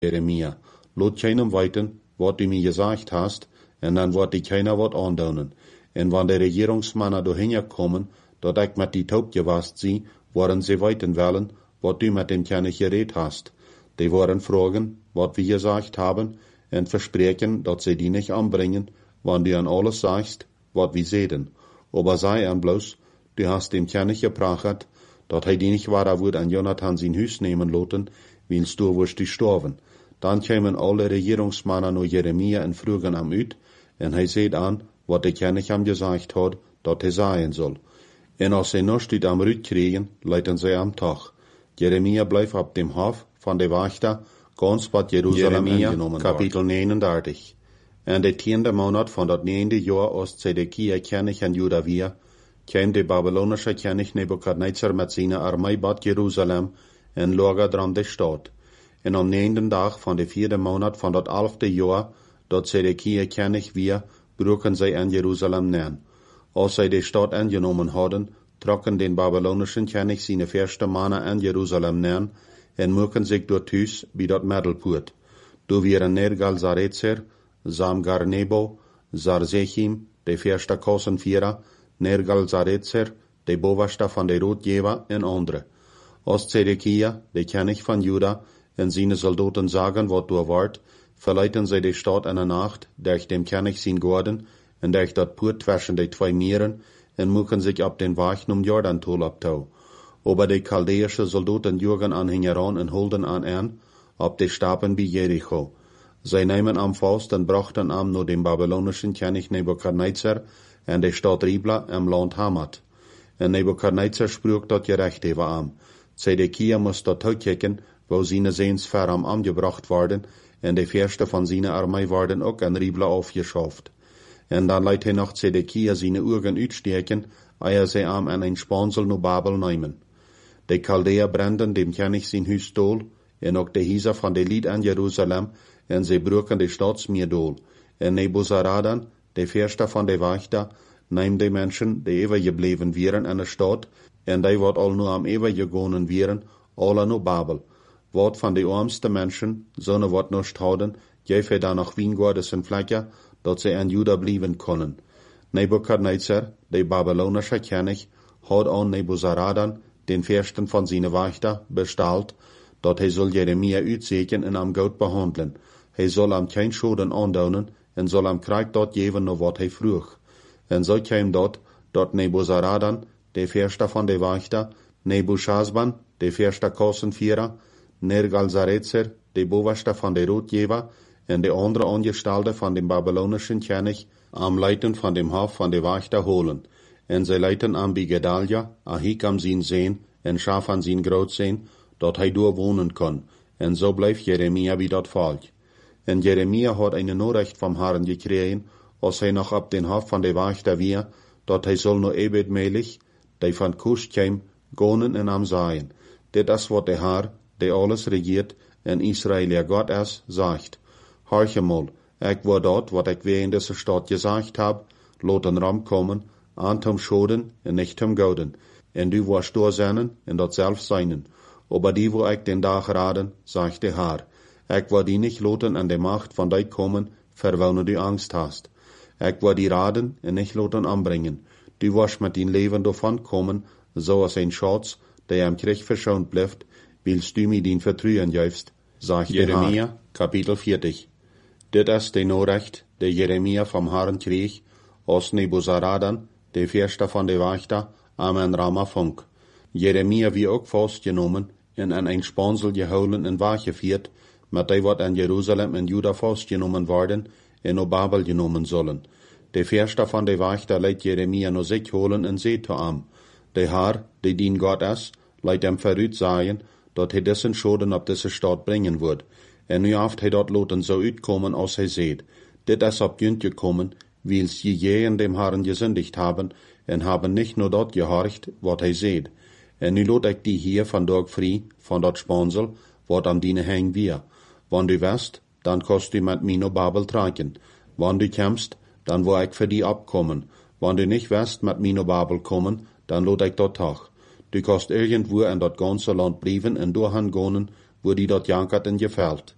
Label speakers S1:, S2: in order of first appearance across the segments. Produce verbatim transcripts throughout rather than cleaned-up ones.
S1: Jeremia, lot keinem weiten, wat du mir gesagt hast, en dann wird die keiner wat andaunen. En wann der Regierungsmänner dahin kommen, dat ich mit die Taub gewast sie, wollen sie weiten wollen, wat du mit dem König geredet hast. Die wollen fragen, wat wir gesagt haben, en versprechen, dat sie die nicht anbringen, wann du an alles sagst, wat wir sehen. Aber sei an bloß, du hast dem König gebracht, dat hij die nicht wahrer wird an Jonathan sein Hüs nehmen loten, willst du wirst die storven. Dann kämen alle Regierungsmänner nur Jeremia en fragen am Üt, en hij seht an, wat der König am gesagt hat, dat hij sagen soll. En als sie noch dit am Rüt kriegen, leiten sie am Tag. Jeremia bleef op dem Hof van de Wachter, ganz wat Jerusalem Jeremia, Kapitel negenendertig. En de tiende Monat van dat neende jaar als Zedekia König in Juda weer, kwam de Babylonische König Nebukadnezar met zijn armee bad Jerusalem en lagerde aan de stad. En am neenden dag van de vierde Monat van dat elfde jaar, dat Zedekia König weer, broken zij in Jerusalem neer. Als zij de stad ingenomen hadden, trokken den babylonischen König seine verste mannen in Jerusalem neer en moeken zich door thuis bij dat middelpoort. Do wieren Nergal-Sarezer, Samgar-Nebo, Sarzechim, de verste kosenvierer, Nergal-Sarezer, de bovenste van de roodjewer en andere. Als Zedekia, de König van Juda, en seine Soldaten sagen, wat door wordt, verleiten zij de stad in de nacht, durch dem König zijn gorden, en durch dat poort tussen de twee meren, en moeken zich op den Weg um Jordan-Tol optouw. Aber de Chaldäische Soldaten jürgen an hingeran en holden an an, op de Stapen bij Jericho. Zij nemen am Faust en brachten am nur dem babylonischen König Nebukadnezar en de Stadt Ribla im Land Hamat. En Nebukadnezar sprach dat gerecht over am. Zedekia moest dat uitkijken, wo seine Seens ver am angebracht worden, en de verste van seine Armee worden ook in Ribla aufgeschafft. En dan leidt hij nog Zedekia seine Augen uitsteken, eer zij am en een Spansel no Babel nemen. De Chaldäer branden dem König sein Hüs dol, en ook de Hieser van de Lied in Jerusalem, en zij broken de Stadsmeer dol. En Nebuzaradan, de verste van de Wachter, neemt de mensen, die eeuwig gebleven wieren in de stad, en die wat al nu am eeuwig gegonen wieren, alle no Babel. Wat van de armste mensen, zonne wat nicht houden, geef hij dan nog wijngaarden en vlekken, dat zij in Juda blijven kunnen. Nebukadnezar, de babylonische König, had aan Nebuzaradan, den versten van zijn Wachter, besteld, dat hij soll Jeremia uitzeken en am goed behandelen. Hij soll am geen schoden aandoen, en soll am krijg dat geven no wat hij vroeg. En zo kwam dat, dat Nebuzaradan, de verste van de Wachter, Nebuchadnezzar, de verste kosenvierer, Nergal-Sarezer, de bovenste van de roodjewer, en de andere Angestelde van dem babylonischen König, am Leiten van dem Hof van de Wachter holen. En zij leiten am bij Gedalia, Ahikam zijn zeen, en Shafan zijn groot zijn, dat hij door wonen kon. En zo bleef Jeremia bij dat volk. En Jeremia had een Nachricht vom Herrn gekregen, als hij nog op den Hof van de Wachter weer, dat hij zal no ebedmelig, die van Kusch kwam, gonen en am zijn. Dit is wat de Herr, die alles regiert, en Israël Gott is, zegt. Horche mal, ik word dat, wat ik weer in deze stad gezegd heb, laten ram komen, aan tom schoden en nicht tom gouden. En du wirst doorzennen en dat zelf zijn. Aber die wo ik den dag raden, zegt de Herr. Ik word die nicht laten an de macht van die komen, verwonen du angst hast. Ik word die raden en nicht laten anbringen. Du wirst met din leven davon komen, zoals een Schatz, der am Krieg verschont blijft, willst du mir din vertrauen geefst, zegt Jeremia, Kapitel vierzig. Dit is de Nachricht, die Jeremia vom Herrn kreeg, als Nebuzaradan, de verste van de Wachter, am en Rama funk. Jeremia wie ook vastgenomen en in een Spansel gehouden en weggevierd, met die wat in Jerusalem en Juda vastgenomen worden en op Babel genomen zullen. De verste van de Wachter leidt Jeremia naar zich holen en zei te am. De Herr, die dien God is, leidt hem vooruit zeggen, dat hij dessen schoden op deze stad brengen wordt. En nu heeft hij dat laten zo uitkomen als hij zeet. Dit is op junt gekomen, wils je je dem Herrn gesündigt haben, en haben nicht nur dat gehorcht, wat hij zeet. En nu laat ik die hier vandaag vrij, van dat Spansel, wat am diene hang weer. Wanneer du west, dan kost du met mij naar Babel trekken. Wanneer du komst, dan wil ik voor die opkomen. Wanneer du nicht west met mij naar Babel komen, dan laat ik dat toch. Du kost irgendwo in dat ganze land blijven en doorgaan gonen, wo die dat jankert en gefällt.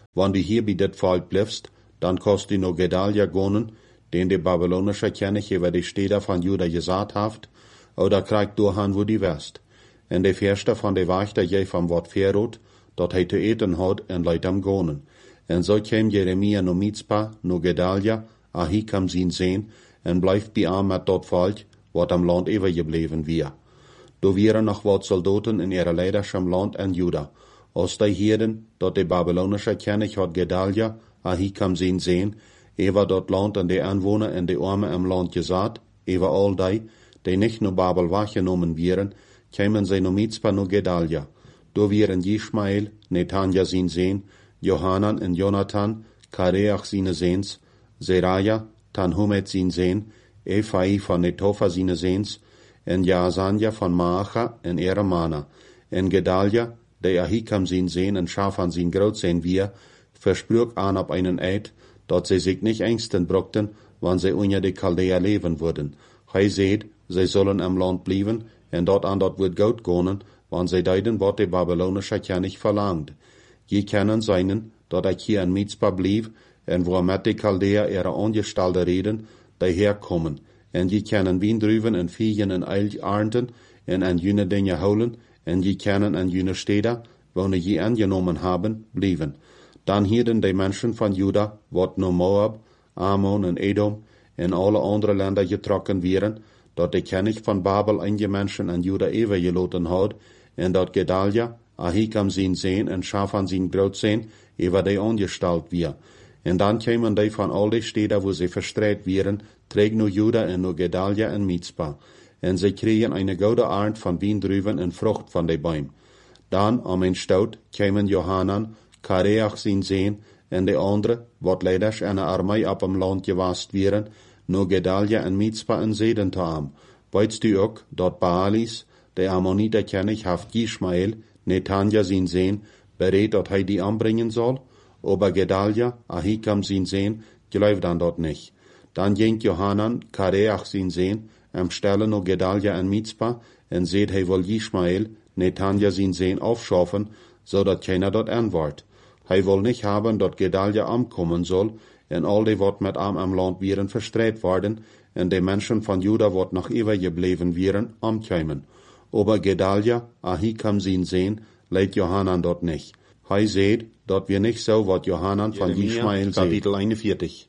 S1: Wann du hier bei dit Volk bliffst, dann kost du no Gedalia gonen, den de babylonische König über die Städte von Juda gesagt haft, oder kriegt du han, wo die wärst. En de Verste von de Wächter je vom Wort Ferot, dort he te eten hat en leit am gonen. En so käm Jeremia no Mizpa, no Gedalia, Ahikam sin sehen, en blijft bij aan met dat volk, wat am Land overgebleven wir. Do wieren nog wat soldaten in ihre leiderschap Land en Juda. Als die Herden, dat de babylonische König had Gedalia, Ahikam sin sehen, ewa dat Land en de Anwohner en de Arme im Land gesagt, ewa all die, die nicht nur Babel wahrgenommen wieren, kämen sie no Mizpa no Gedalia. Do wieren Ishmael, Netanja sin sehen, Johanan en Jonathan, Kareach sine Sehns, Seraja, Tanhumet sin Sehn, Ephai von Netofa sine Sehns, en Jaasanja von Maacha en Eremana, en Gedalia, der Ahikam sin Sehn en Schafan sin Groot sehn wir, versprüch an ab einen Eid, dort sie sich nicht ängsten brockten, wann sie unter die Chaldea leben würden. Hei seht, sie sollen am Land blieben, en dort an dort wird Gott gonen, wann sie deiden, wat de babylonische König verlangt. Je kennen seinen, dat ik hier in Mizpa blieb, en wo met de Chaldea ihre Angestellte reden, die herkommen, en je kennen wien drüben en Viehen en Eil ernten, en an jene Dinge holen, en je kennen an jene Städte, wo ne je angenommen haben, blieben. Dan hielden de Menschen von Juda, wat no Moab, Ammon en Edom, en alle andere Länder getrokken wieren, dat de König von Babel einige Menschen an Juda overgeloten had, en dat Gedalia, Ahikam sin sehen en Schafan sin Groot sehen, ewa de angestalt wir. En dan kämen die von all die Städte, wo sie verstreut wieren, träg no Juda en no Gedalia en Mizpa. En sie kriegen eine gute Art von Wien drüben en Frucht von de Bäum. Dan, am ein Stout, kämen Johanan, Kareach sin sehen, en de andere, wat leiders eine Armee ab am Land gewast wieren, no Gedalia en Mizpa en Seden taam. Weitst du ook, dat Baalis, de Ammoniter König haft Ishmael, Netanja sin sehen, berät, dat hij die anbringen soll, aber Gedalia, Ahikam sin sehen, gelauft dan dort nicht. Dan ging Johanan, Kareach sin sehen, am Stelle no Gedalia en Mizpa, en seht hij wohl Ishmael, Netanja sin sehen aufschaffen, so dat keiner dort anwart. Hij will nicht haben, dat Gedalia ankommen soll, en all die wat met am am Land wieren verstreut worden, en de Menschen von Juda wat noch übergebleven wieren, amkämen. Aber Gedalia, Ahikam sin sehen, leidt Johanan dort nicht. Hij seht, dat wir nicht so wat Johanan von Ishmael Kapitel einundvierzig.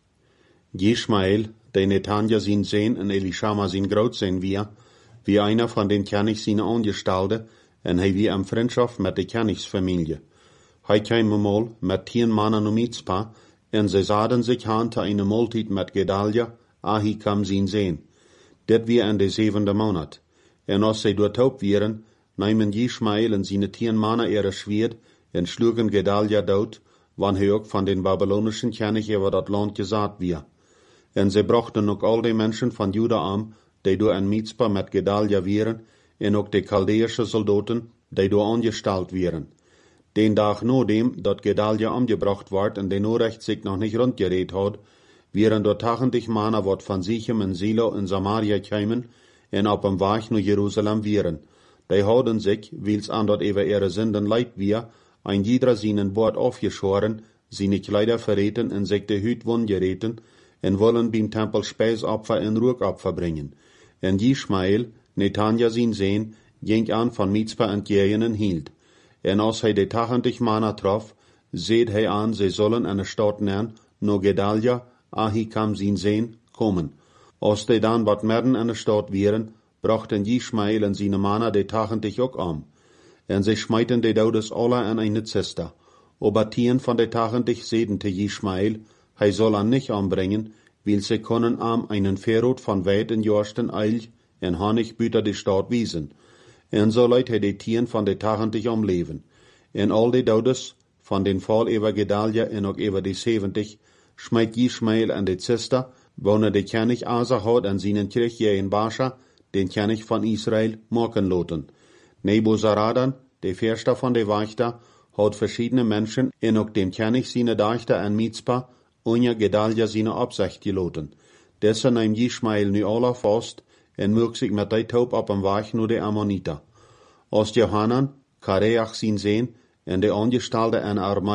S1: Ishmael, de Netanja sin sehen en Elishama sin Groot sehen wir, wie einer von den Königs sine Angestalte, en hij wie am Freundschaft met de Königsfamilie. Hij kwam mal met tien Mannen um Mizpa, en ze zaden sich aan te eine Multit met Gedalia, Ahikam sin sehen. Dit wie in de zevende Monat. En als zij doortaub wieren, nahmen Ishmael en sine tien Mannen ihre Schwert, en schlugen Gedalia dood, wann hij ook van den babylonischen König over dat Land gesagt wir. En ze brachten ook al die Menschen von Juda an, die door in Mizpa met Gedalia wieren, en ook de Chaldeische Soldaten, die door angestalt wieren. Den Tag no dem, dat Gedalia umgebracht ward en de Norecht sich noch nicht rundgeredet had, wieren dort tachtig Mannen wat van Sichem en Silo en Samaria kämen, en op dem Weg naar Jerusalem wieren. Die hadden sich, wils an dort über ihre Sünden leid wir, ein jeder seinen Wort aufgeschoren, seine Kleider verreten en sich de Hüt wundgereten, en wollen beim Tempel Speisopfer en Ruhopfer bringen. En Ishmael, Netanja sin sehen, ging an von Mizpa entgegen en hielt. En als hij de tachtig Mannen trof, seht hij an, sie sollen eine Stadt nennen, no Gedalia, Ahikam sin sehen, kommen. Als die dan wat merden eine Stadt wieren, brachten Ishmael en seine Mannen de tachtig ook am. En sie schmeiten de Daudes alle an eine Ziste. Aber tien von de tachtig seden te Ishmael, hij soll an nicht anbringen, weil sie können am einen Verrot von weit in Jorsten Eil en Honig büter de Stadt wiesen. En so leidt hij de tien van de tachtig om leven. En al de Daudes, van den Fall über Gedalia en ook über de zeventig, schmeit Ishmael an de Ziste, wonen de König Asa had an seinen Krieg je in Bascha, den König von Israel, machen loten. Nebuzaradan, der Förster von de Wächter, hat verschiedene Menschen en ook dem König seine Dächter an Mizpa, unja Gedalia seine Absicht geloten. Dessen nahm Ishmael nu alle vast, en mög sich met die Taub op am Weg nur de Ammoniter. Als Johanan, Kareach sin sehen, en de angestalte an Armee,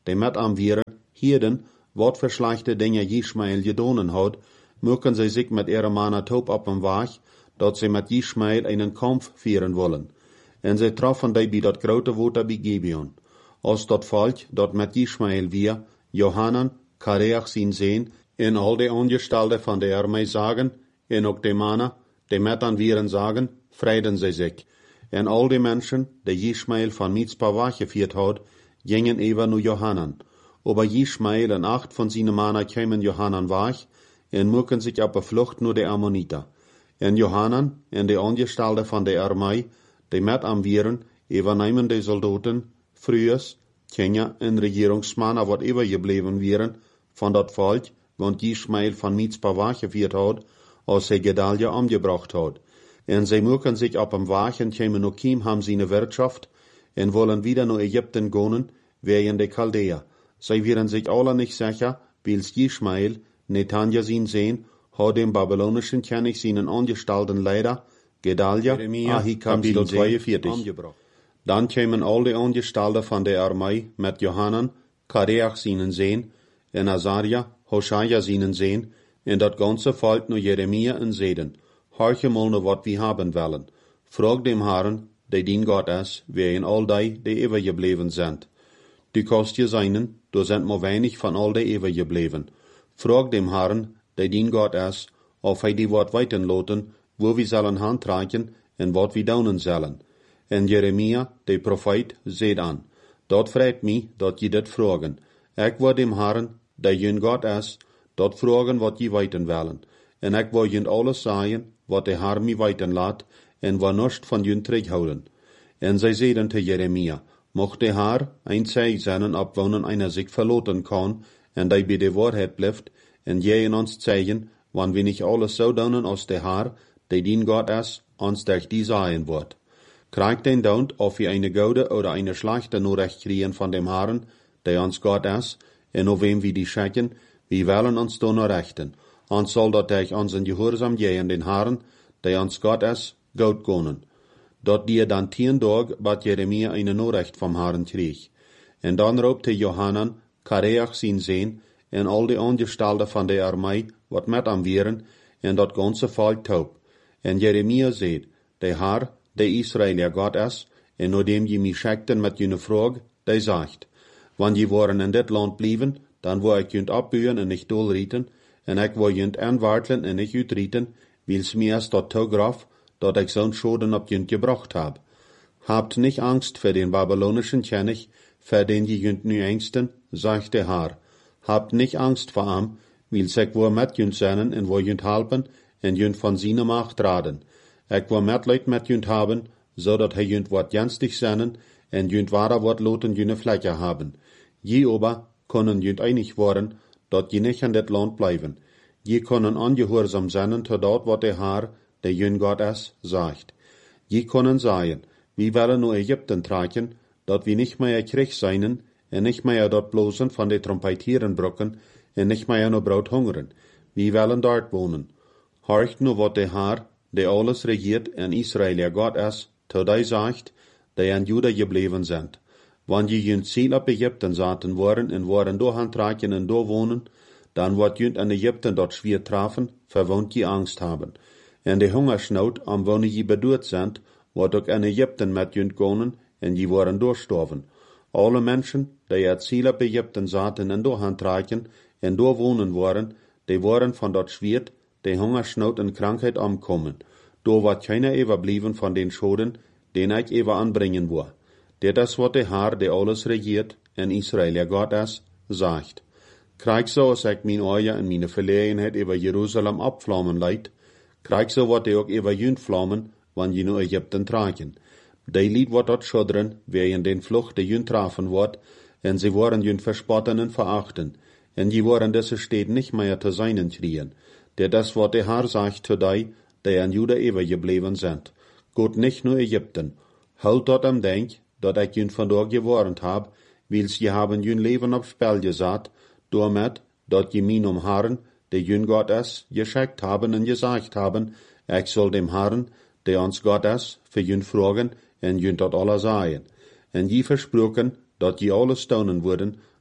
S1: die met am Vieren, Hirden, wat für schlechte Dinge Ismael gedonen hat, mögen sie sich mit ihrer Mann taub op dem Weg, dat sie mit Ismael einen Kampf führen wollen. En sie trafen die bei dat grote Water bei Gibeon. Als dat Volk, dat mit Ismael wir, Johanan, Kareach sin sehen, en al die Angestellte von der Armee sagen, en ook die Männer, die met an Vieren sagen, freiden sie sich. En al die Menschen, die Ismael von Mizpah weggeführt hat, gingen eben nur Johanan. Aber Ismael en acht von seinen Männern kämen Johanan weg, en mögen sich op de Flucht nur die Ammoniter. En Johanan en die Angestellte von der Armee, die met am Vieren, übernehmen die Soldaten, frühers, Kenia en Regierungsmänner, wat übergebleven wären, von dat Volk, want Ismael von Mizpah weggeführt hat, als sie Gedalia umgebracht hat. En sie mögen sich op dem Weg en kämen nur kiem haben seine Wirtschaft, en wollen wieder nach Ägypten gehen, wären die Chaldäer. Sie wären sich alle nicht sicher, wils Ismael, Netanja sin sehen, hat dem babylonischen König seinen angestellten Leiter, Gedalia, Ahikam sin zweiundvierzig. Dann kämen all die Angestellten von der Armee mit Johanan, Kareach seinen sehen, en Azaria, Hoshaja seinen sehen, en dat ganze Volk nur Jeremia en Seden. Horche mal nur wat wir haben wollen. Frag dem Herrn, der dien Gott ist, wer in all die, die übergebleven sind. Du kannst je seinen, du sind mo wenig von all die übergebleven. Frag dem Herrn, der dien Gott ist, ob er die Wort weitenloten, wo wir sollen handreichen en wat wir daunen sollen. En Jeremia, der Prophet, seht an. Dort fragt mich, dat je dat fragen. Ik wil dem Herrn, der jün Gott ist, dat fragen wat je weiten wollen. En ik wil jün alles sagen, wat der Herr mi weiten laat, en wat nicht von jün terughouden. En zij zeiden te Jeremia, mocht der Herr ein Zeig sein, ob wonen einer sich verloten kann, en die bei der Wahrheit bleibt, en je in uns zeigen, wann wir nicht alles so daunen als der Herr, der dien Gott ist, uns durch die sagen wird. Kriegt den Daunt, ob wir eine gute oder eine schlechte Nachricht kriegen von dem Herrn, der uns Gott ist, en auf wem wir die schicken, wir wollen uns da noch rechten. Uns soll dat durch unseren Gehorsam gehen den Herrn, der uns Gott ist, gut gehen. Dort die dann tien Tag, bat Jeremia eine Nachricht vom Herrn krieg. En dann raubte Johanan, Kareach sin sehen, en all die Angestellten von der Armee, wat met am wären, en dat ganze Volk taub. En Jeremia seht, der Herr, der Israel Gott ist, en nur dem je mich schickten mit jene Frage, der sagt, wann je waren in dit Land blieben, dann wo ich jünt abbühen en nicht dolrieten, en ik wo jünt anwartlen en nicht utrieten, wils mir erst dort tograf, dat ich so'n Schoden ab jünt gebracht hab. Habt nicht Angst für den babylonischen König, für den je jünt nu ängsten, sagt der Herr. Habt nicht Angst vor ihm, wils ich wo mit jünt seinen en wo jünt halpen, en jünt von seiner Macht raden. Ik wo met Leut mit jünt haben, so dat he jünt wat janstig seinen, en jünt wahrer wat loten jüne Fläche haben. Je ober können jünt einig worden, dat je nicht an dat Land bleiben. Je können angehorsam sein, tot dat wat der Herr, der jün Gott ist, sagt. Je können sagen, wir wollen nur Ägypten tragen, dat wir nicht mehr Krieg seinen, en nicht mehr dort bloßen von de Trompetieren brocken, en nicht mehr nur Brot hungern. Wir wollen dort wohnen. Horcht nur wat der Herr, der alles regiert en Israel Gott ist, tot er sagt, der an Juda geblieben sind. Wann je jünt Ziel ab Ägypten saten worden en waren do handreichen en do wohnen, dann wird jünt an Ägypten dort schwer trafen, verwohnt je Angst haben. En de Hungersnood am wonen je bedoert sind, wird ook an Ägypten mit jünt gonen, en je waren durchstorven. Alle Menschen, die het Ziel ab Ägypten saten en do handreichen en do wohnen waren, die waren von dort schwer, de Hungersnood en Krankheit omkommen. Do wird keiner überblieben von den Schoden, den ich ever anbringen will. Dit is wat der Herr, der alles regiert, en Israel Gott ist, sagt. Krijg so, als ik mijn ogen en mijn verlegenheid über Jerusalem abvlammen leid, krijg so wat ik ook über jünt vlammen, wann je nu Ägypten tragen. Die lied wat dort schudderen, wer in den Flucht de jünt trafen wordt, en sie worden jünt verspotten en verachten, en je worden deze Städte nicht mehr zu seinen kriegen. Dit is wat der Herr sagt zu die, die an Juda übergebleven sind. Gut nicht nur Ägypten. Halt dort am Denk, dat ik jün vandaag gewarnt hab, wils je haben jün Leben op Spel gezet, doormet dat je min om Herren, der jün Gott ist, geschickt haben en gesagt haben, ich soll dem Herren, der uns Gott ist, für jün fragen en jün dat alle sagen. En je versproken, dat je alles staunen würden,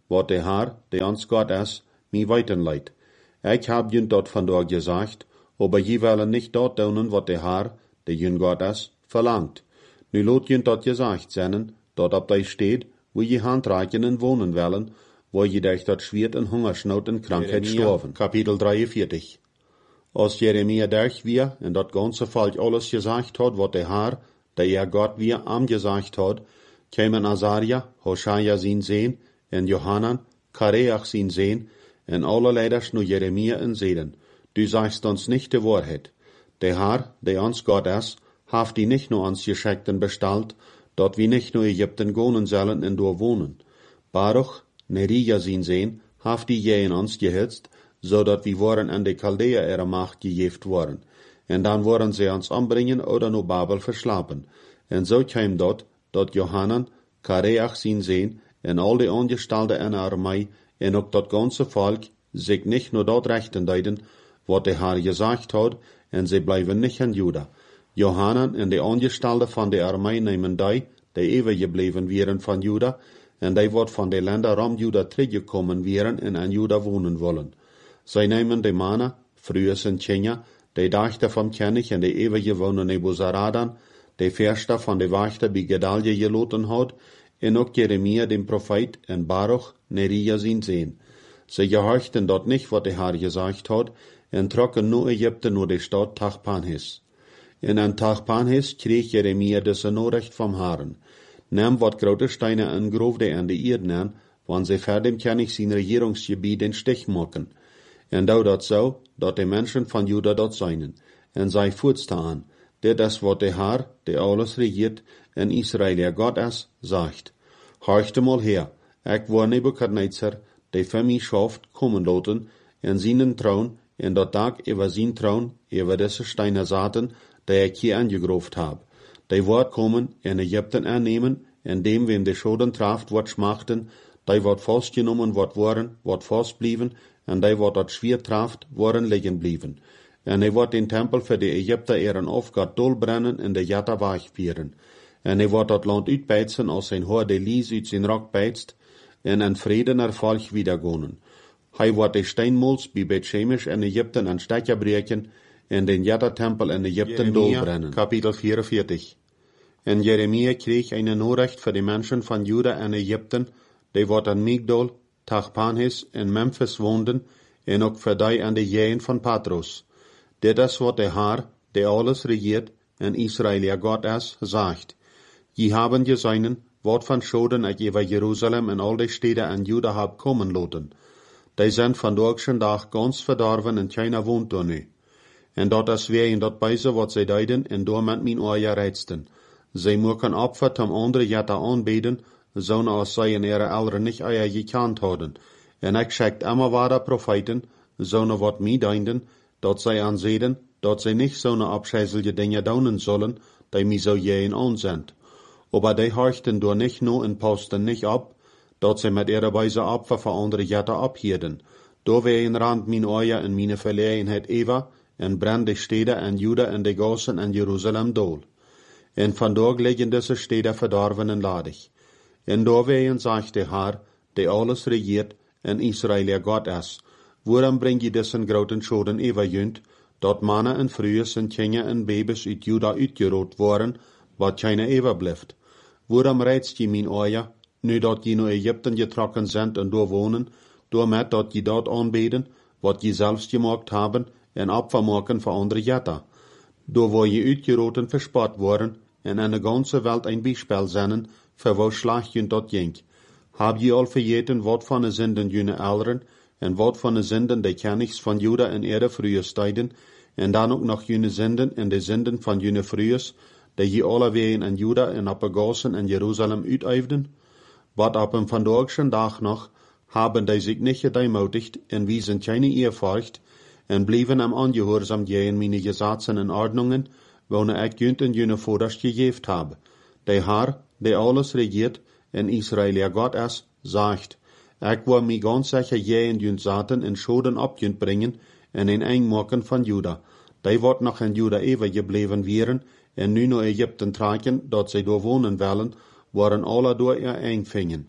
S1: wat de Haar, de ons Gott is, mi weitenleit. Ik hab jün dort vandaag gesagt, aber je willen nicht dort doen wat de Haar, de jün Gott is, verlangt. Nu lot jün dort gesagt zijn, dort op die steht, wo je handreichen en wohnen willen, wo je dich dort schwert en Hungersnood en Krankheit sterven. Kapitel drieënveertig. Als Jeremia derch wir, en dat ganze Volk alles gesagt hat, wat de Haar, der er Gott wir am gesagt hat, kämen Asaria, Hoshaja sin Sehen, en Johanan, Kareach sin Sehen, en alle leiders nu Jeremia en Seden. Du sagst uns nicht die Wahrheit. Der Haar, der uns Gott ist, haft die nicht nur uns Geschickten bestalt, dort wie nicht nur Ägypten gonen sollen en dort wohnen. Baruch, Nerija sin Sehen, haft die je in uns gehitzt, so dat wir waren an de Chaldea ihrer Macht gejeft worden. En dan worden sie uns umbringen oder nur Babel verslapen. En so käm dort, dort Johanan, Kareach sin Sehen, en al die Angestellte in der Armee, en ook dat ganze Volk, sich nicht nur dort rechten deiden, wat der Herr gesagt hat, en sie bleiben nicht in Juda. Johanan en die Angestellte von der Armee nehmen die, die ewig gebleven wären von Juda, en die wat von der Länder rum Juda teruggekommen wären en an Juda wohnen wollen. Sie nehmen die Männer, früher sind Tjenja, die Dachter vom König en die ewige wohnen Nebuzaradan, die Verster von der Wachter bei Gedalje geloten hat, en ook Jeremia den Prophet en Baruch, Nerija sin Sehen. Sie gehorchten dort nicht, wat der Herr gesagt hat, en trocken nur Ägypten nur die Stadt Tachpanhes. En an Tachpanhes krieg Jeremia diese Nachricht vom Herrn. Nahm wat grote Steine en grofde an die Erde, wann sie vor dem König sein Regierungsgebiet den Stich machen. En dau dat so, dat die Menschen von Juda dort seien. En sei fuhrtste an, der das wat der Herr, der alles regiert, en Israel der Gott ist, sagt. Horchte mal her, ich war Nebukadnezar, der für mich schafft, kommen loten, en seinen Traun, en dat Tag über sein Traun, über diese Steine saten, der ich hier angegroft hab. Die wird kommen, en Ägypten annehmen, en dem, wem die Schoden traft, wat schmachten, die wird festgenommen, wat waren, wat festblieben, en die wat dat schwer traft, waren liegen blieben. En er wird den Tempel für die Ägypter ihren Aufgott dolbrennen en de Jatta weichvieren. En er wird dat Land uitbeizen, als sein Haar de Lies uit zijn Rock beizt, en en Frieden erfolg wiedergonen. Hij wird de Steinmols bij Bethshemesh en Ägypten an Stecher breken, en den Jatta-Tempel in Ägypten dolbrennen. Kapitel vierenveertig. En Jeremia kreeg eine Nachricht für die Menschen von Juda en Ägypten, die wat an Migdol, Tachpanhes en Memphis woonden, en ook für die an de Jäen von Patros. Dit is wat der Herr, der alles regiert, en Israel ja Gott is, sagt. Je haben geseinen, wat van Schoden ik über Jerusalem en al die Städte an Juda hab kommen loten. Die sind van dorschen Dag ganz verdorven en keiner wohnt da nu. En dat is weer in dat beise wat zij deiden en door met mijn oor reizten. Zij moeken Opfer tam andere Jatta aanbeden, zo'n als zij in ihre Eltern nicht eier gekant hadden. En ik schickt immer weiter Propheten, zo'n wat mij deinden, dat zij aanzeden, dat zij nicht zo'n abscheißelige Dinge daunen sollen, die mij zo jähen aanzendt. Aber die horchten door nicht nur en posten nicht ab, dat zij met ihre Weise Opfer für andere Jatta abhielden. Door wegen rand mijn oor en meine Verlegenheid Eva, en brand de steden en Juda en de gassen en Jerusalem dol. En vandaag liggen deze steden verdorven en ladig. En doorwegen sagt de Herr, die alles regiert, en Israel der Gott is, waarom breng je dessen groten schoden everjunt, dat mannen en vrouwen en kinderen en baby's uit Juda uitgeroot worden, wat keine ever blijft. Waarom reizt je mijn oor, nu dat je naar Egypten getrokken zijn en door wonen, door met dat je dat aanbeden, wat je zelfs gemaakt hebben, en Opfer maken voor andere Jatta. Door waar je uitgeroten verspot worden, en aan de ganze Welt een Beispiel zijn, voor wat slag je dat ging. Hab je al vergeten wat van de zinden jene Eltern, en wat van de zinden de Königs van Juda en ihre frühe stijden, en dan ook nog jene zinden en de zinden van jene frühes, die je alle wegen in Juda en op de gassen in Jerusalem uiteifden? Wat op een vandaagschen dag nog, haben die zich niet gedemütigt en wiesen keine Ehrfurcht, en bleven am angehorsam gehen meine Gesetze en Ordnungen, wanneer ik junt en jene Voders gegeven habe. Der Herr, der alles regiert, en Israel der Gott is, sagt, ik wil mij ganz sicher jeen junt zaten en schoden op junt brengen, en een eng maken van Juda. Die wordt nog in Juda eeuwig gebleven wären, en nu naar Ägypten trekken, dat zij door wonen willen, waren alle door ihr eng vingen.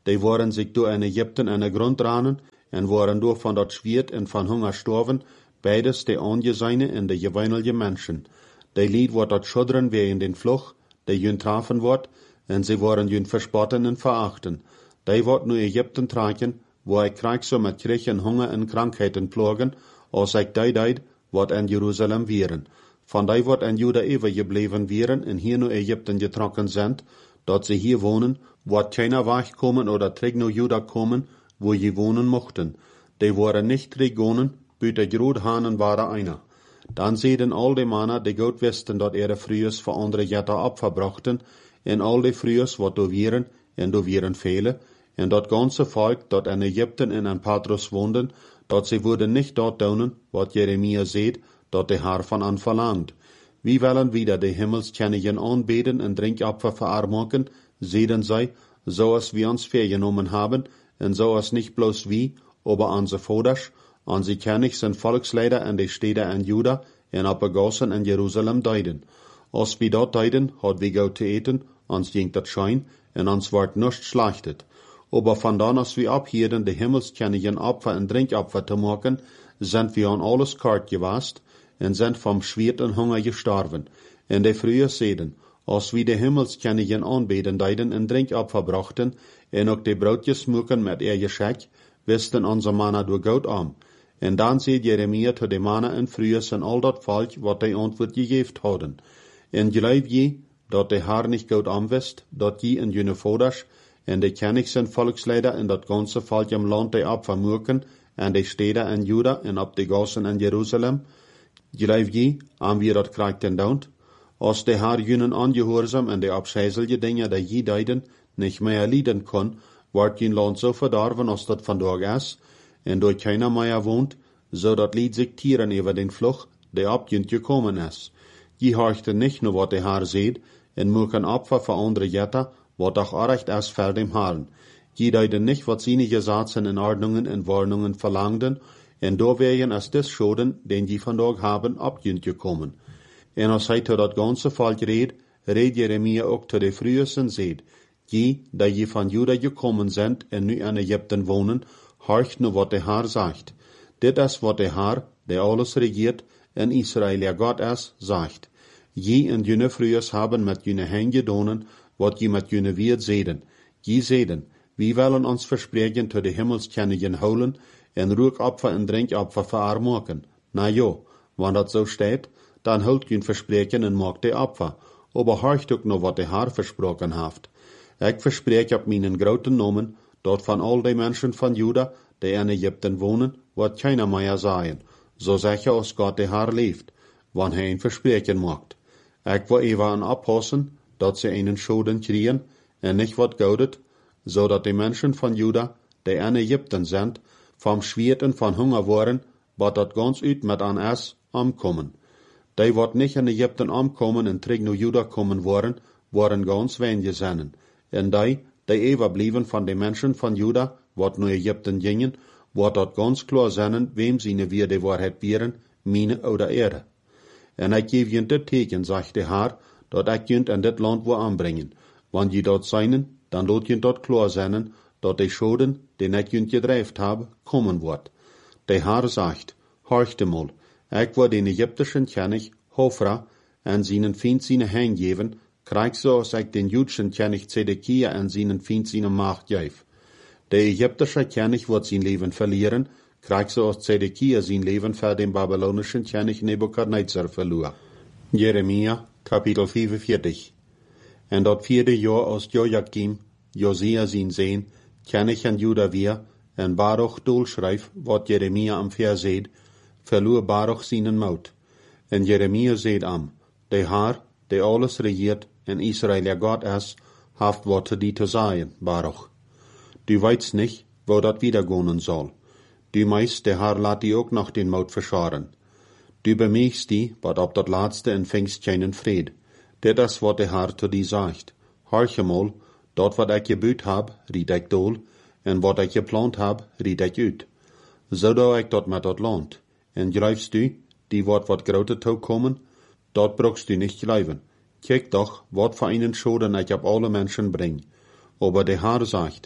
S1: die waren sich door in Ägypten in de grond ranen, en waren door van dat Schwert en van Hunger storven, beides de Angezijne en de gewöhnliche Menschen. Die Lied wordt dat schudderen wegen den Fluch, die jün trafen wordt, en sie waren jün verspotten en verachten. Die wordt nu Ägypten traken, wo ik krijg zo met Krieg en Hunger en Krankheiten plogen, als ik die deed, wordt in Jeruzalem wieren. Van die wordt in Juda even gebleven wieren en hier nu Ägypten getrokken zijn, dat ze hier wonen, wordt keiner wegkomen oder terug naar Juda komen, wo je wonen mochten. Die waren nicht Regionen, buiten Groothanen waren einer. Dan zeiden al die mannen, die goed wisten dat ihre Frühes voor andere Jätter Opfer brachten, en al die Frühes wat do wieren, en do wieren vele, en dat ganze Volk, dat in Ägypten en in Patros woonden, dat sie würden nicht dort doen, wat Jeremia seht, dat de Haar van an verlangt. Wie willen wieder de Himmelskennigen aanbeden en Drinkopfer verarmoken, sehen zij, zoals wir uns vergenommen haben, en zoals nicht bloß wie, aber unsere Voders, unsere Königs en Volksleider en de Städte in Juda en op de gassen in Jerusalem deiden. Als wir dort deiden, had wir goed te eten, ons ging dat schein, en ons wordt nicht schlachtet. Aber von dann, als wir abhielten, de Himmelskennigen Opfer en Drinkopfer te maken, sind wir an alles kort gewast, en sind vom Schwert en Hunger gestorven. En de frühe zeden, als wir de Himmelskennigen aanbeden deiden en Drinkopfer brachten, en ook de broodjes smoken met ihr Geschenk, wisten onze mannen door goud am. En dan zei Jeremia te de mannen en frühes en al dat volk, wat hij antwoord gegeven hadden. En geloof je, dat de Haar niet goud am wist, dat je en jene voders, en de Königs en Volksleider en dat ganze volk im land de Opfer moeken, en de steden in Juda en op de gassen in Jerusalem, geloof je, aan wie dat krijgt en doont, als de Haar junen ongehoorzaam en de afscheizelige dingen die je deiden, nicht mehr lieden kon, wordt je land zo verdorven als dat vandaag is, en door keiner meer woont, zodat lied zich tieren over den Fluch, die op je gekomen is. Je horchte nicht nur wat de Haar seht, en moeken Opfer voor andere Jätter, wat doch orecht is voor dem Haaren. Je deiden nicht wat seine Gesetze en Ordnungen en Warnungen verlangden, en door wären es des Schoden, den je vandaag haben, op je gekomen. En als hij tot dat ganze volk reed, reed Jeremia ook tot de frühes en zeed, je, dat je van Juda gekommen zijn en nu in Ägypten wonen, horcht nu wat de Haar zegt. Dit is wat de Haar, die alles regiert, en Israël ja God is, zegt. Je en jene frühes haben met jene hen gedonen, wat je met jene wierd zeden. Je zeden, wie willen ons verspreken tot de Himmelskennigen houden, en Rookopfer en Drinkopfer verarmoken. Na jo, wanneer dat zo staat, dan houdt je verspreken en maakt de Opfer. Aber horcht ook nog wat de Haar versproken heeft. Ik verspreek op mijn grote namen, dat van al die mensen van Juda, die in Ägypten wonen, wordt keiner meer zijn. Zo zeg je als God de Haar leeft, wanneer hij een verspreken maakt. Ik wil even aan oppassen, dat ze een schoden krijgen, en niet wat goudet, zodat de mensen van Juda, die in Ägypten zijn, vom Schwert en van Hunger worden, wat dat ganz uit met aan is, omkomen. Die wat niet in Ägypten omkomen en terug naar Juda komen worden, worden ganz wenige zijn. En die, die even blijven van de mensen van Juda, wat naar Ägypten gingen, wordt dat ganz klar zijn, wem sie weer de waarheid bieren, mine oder ere. En ik geef je dit teken, zegt de Haar, dat ik je in dit land wil aanbrengen. Want je dat zijn, dan laat je dat klaar zijn, dat de schoden, die ik je gedreven heb, komen wordt. De Haar zegt, horchte mal, ik wil den Ägyptischen König, Hofra, en zijn vriend zijn hand geven, krijg zoals ik den Judschen König Zedekia en zijn vriend zijn macht geef. De Ägyptische König wordt zijn leven verlieren, krijg zoals Zedekia zijn leven voor den Babylonischen König Nebukadnezar verloor. Jeremia, kapitel vierundvierzig. En dat vierde jaar als Joachim, Josia zijn zeen, König in Juda weer, en Baruch doelschrijf, wat Jeremia am verzeed, verloor Baruch zijn mout. En Jeremia zeed am, de Haar, die alles regiert, en Israël ja God is, haft wat te die te zeggen, Baruch. Du weißt nicht, wo dat wiedergehen soll. Du meist, der Haar laat die ook noch den Mout verscharen. Du bemichst die, wat op dat laatste en vingst keinen Fried. Dit is wat de Haar te die zegt. Horche mal, dat wat ik gebuut heb, ried ik dool, en wat ik geplant heb, ried ik uit. Zo doe ik dat met dat land. En grijfst du, die wat wat grote toe komen, dat brukst du nicht gleiven. Kijk doch, wat voor einen Schoden ik op alle Menschen bring. Aber de Haar zegt,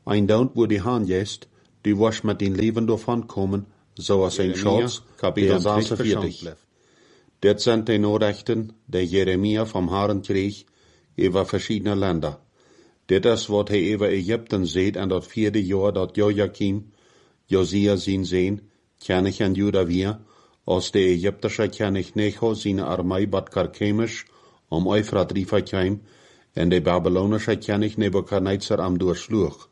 S1: Ein Don't, wo die Haan jest, du wirst mit den Leben davon kommen, so als ein Schatz, Kapitel sechsundvierzig. Das sind die Nachrichten, die Jeremia vom Herrn krieg, über verschiedene Länder. Das ist, was er über Ägypten sieht, an das vierte Jahr, dat Joachim, Josia sin sehen, König an Juda wir, aus der ägyptische König Necho seine Armee bat Karkemisch, um Euphrat Rifa kam, und der babylonische König Nebukadnezar am durchschlug.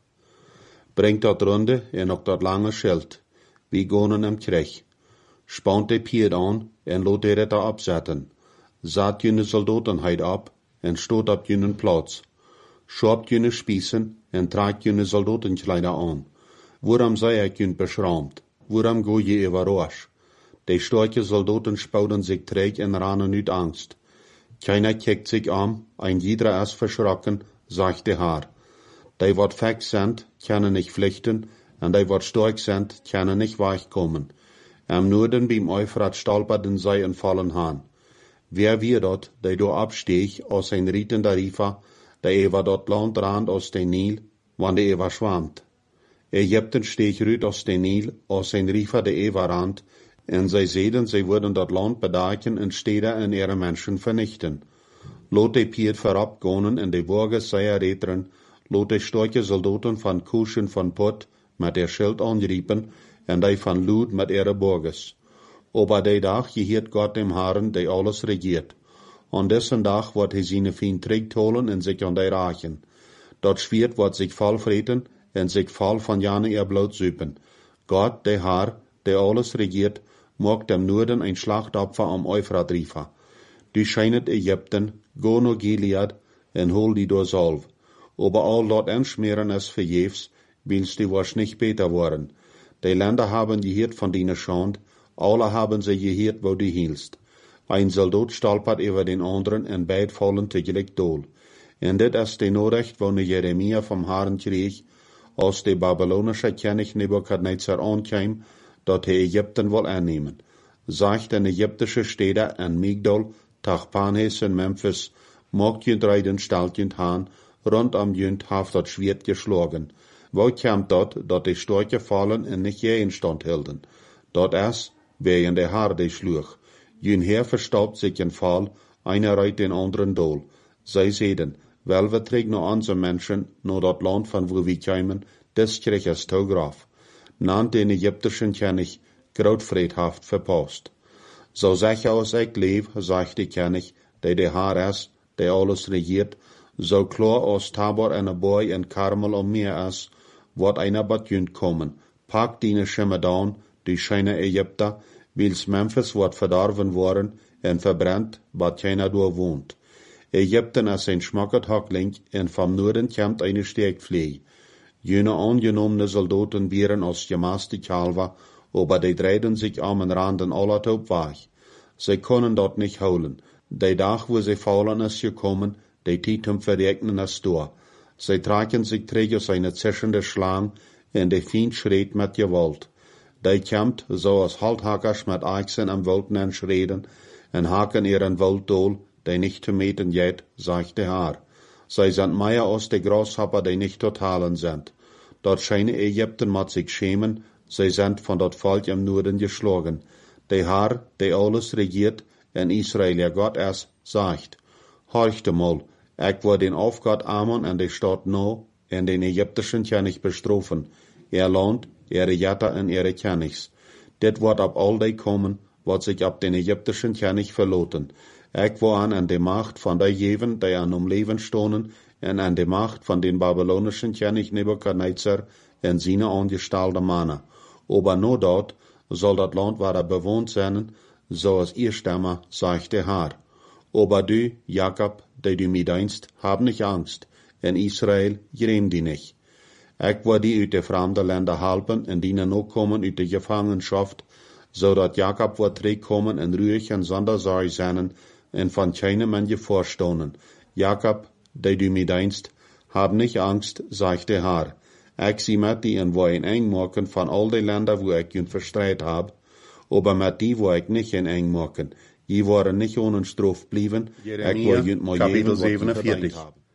S1: Bringt dort Runde en auch dort lange Schild, wie gonen im Krieg. Spaunt de Pied an, en lot de Ritter absetzen. Saat jene Soldatenheit ab, en stot ab jenen Platz. Schobt jene Spießen, en tragt jene Soldatenkleider an. Woram sei er jün beschraumt? Woram go je überrasch? Die starke Soldaten spauden sich träg en ranen nüt Angst. Keiner kickt sich an, ein jeder ist verschrocken, sagt der Herr. Die wat feck sind, können nicht flüchten, und die wat stark sind, können nicht weichkommen. Am Norden beim Euphrat stolperten sie und fallen han. Wer wir dort, die do abstieg, aus ein rietender Rifa, der ewa dort Land rand aus den Nil, wann der ewa schwammt. Ägypten stieg rüt aus den Nil, aus ein Rifa der ewa rand, und sie sehen, sie würden dort Land bedaken und Städte und ihre Menschen vernichten. Lot die Piet verabgonen und die Burger seiner Räteren, lot die starke Soldaten von Kusch und von Put mit der Schild anriepen, und die von Lud mit ihre Burgers. Aber die Tag gehiert Gott dem Herrn, der alles regiert. An dessen Tag wird er seine Fien trägt holen und sich an die rachen. Dort schwert wird sich voll freten und sich voll von Jane ihr Blut süpen. Gott, der Herr, der alles regiert, mag dem Norden ein Schlachtopfer am Euphrat Rifa. Du scheinet Ägypten, go no Gilead, und hol die durch Salv. Aber all dort anschmieren es verjefs, willst du was nicht besser worden. Die Länder haben gehört von deiner Schand, alle haben sie gehört, wo du hielst. Ein Soldat stolpert über den anderen und beid fallen tegelijk dool. Und das ist die Nachricht, wo Jeremia vom Herrn krieg, als der babylonische König Nebukadnezar ankam, dat er Ägypten will annehmen. Sagt den ägyptische Städte an Migdol, Tachpanes und Memphis, mogt jünd reiden stalt jünd han, rund am jünd haft dat Schwert geschlagen. Wo kam dort, dat die Storche fallen und nicht je in Stand hielden? Dort es, wegen der Haar die schlug. Jün Herr verstaubt sich in Fall, einer reit den anderen dool. Sei sehen, wel wir trägt no unsere Menschen, no dat Land von wo wir kämen, des krieg es Tograf. Nannt den ägyptischen König grautfriedhaft verpasst. So sicher als ich leb, sagt der König, der der Herr ist, der alles regiert, so klar als Tabor en Boy en Karmel um mir ist, wird einer Badjünd kommen. Pack deine Schimme down, die scheine Ägypter, wils Memphis wird verdorben worden en verbrennt, wat keiner door wohnt. Ägypten ist ein schmackert Hackling, en vom Norden kommt eine Stärkpflege. Jene angenommene Soldaten wären als gemaste Kalver, aber die drehen sich am Randen aller Taub weich. Sie können dort nicht holen. Der Tag, wo sie fallen, ist gekommen, die Titum verregnen ist da. Sie tragen sich träge seine zischende Schlang, und der Feind schreit mit Gewalt. Die kämmt, so als Halthackers mit Eichsen am Wolten anschreden, und haken ihren Wolddohl, der nicht zu meten jet, sagt der Herr. Sie sind mehr als die Grashopper, die nicht totalen sind. Dort scheine Ägypten mat sich schämen, sie sind von dort Volk im Norden geschlagen. Der Herr, der alles regiert, in Israel ja Gott ist, sagt, horchte mal, ich will den Aufgott Ammon an der Stadt No, in den ägyptischen König bestrafen, ihr Land, ihre Jatter und ihre Königs. Det wird ab all die kommen, wat sich ab den ägyptischen König verloten. Ich will an an die Macht von der Jeven, die an um Leben stohnen, und an die Macht von den babylonischen König Nebukadnezar und seine angestellte Männer. Aber nur dort soll das Land weiter bewohnt sein, so als ihr Stamme, sagt der Herr. Aber du, Jakob, der du mir dienst, hab nicht Angst. In Israel gräm die nicht. Ich will die aus der fremden Länder helfen und ihnen noch kommen aus der Gefangenschaft, so dat Jakob wird zurückkommen und ruhig und sondersei sein und von keinem man gevorstohnen. Jakob, der du mir dienst, hab nicht Angst, sagt der Herr. Ich sie mit die und wo ein eng machen von all den Ländern, wo ich ihn verstreit hab, aber mit die, wo ich nicht in eng machen. Die waren nicht ohne Straf blieben.
S2: Jeremia, Kapitel siebenundvierzig.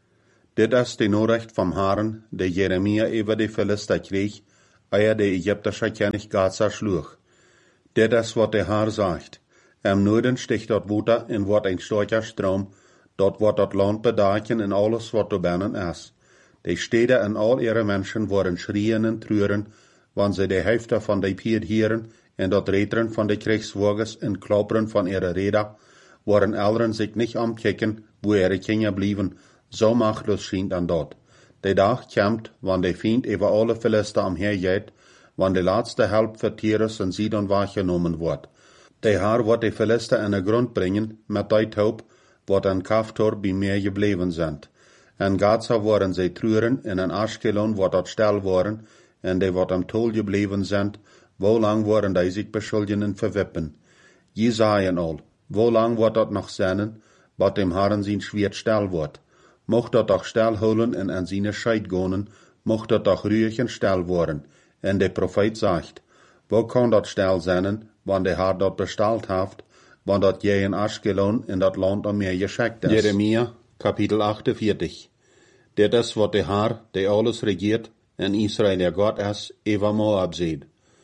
S1: Dit is de Nachricht vom Herrn, der Jeremia über die Philister kreeg, eer de Ägyptische König Gaza schlug. Dit is wat der Herr sagt. Am Norden sticht dort Water en wordt ein starker Strom, dort wordt dat Land bedaken en alles wat er binnen is. De steden en al ihre Menschen worden schrien en treuren, wanneer ze de Hälfte van de Pied hieren en dat Reteren van de Kriegswagens en Klapperen van ihre Räder, worden Eltern sich nicht amkicken, wo ihre Kinder blieben, so machtlos schient an dort. De dag komt, wanneer de Feind über alle Philister umhergeht, wanneer de laatste Help für Tyrus en Sidon wahrgenommen wordt. De Herr wordt de Philister in de grond brengen, met die hoop, wat an Kaftor bij meer gebleven zijn. En Gaza worden zij treuren, en in Ashkelon wordt dat stil worden, en de wat am Tol gebleven zijn, wo lang worden die zich beschuldigen verwippen. Je zeien al, wo lang wordt dat nog zijn, wat dem Herren zijn schwert stil wordt. Mocht dat doch stil holen en aan zijn scheid gonen, mocht dat toch ruhig en stil worden. En de profeet zegt, wo kan dat stil zijn, wanneer de Herr dat besteld heeft, wanneer dat jij in Ashkelon in dat land om meer geschickt is. Jeremia, kapitel achtenveertig. Dit is wat de Herr, die alles regiert, en Israël der God is, over Moab zegt.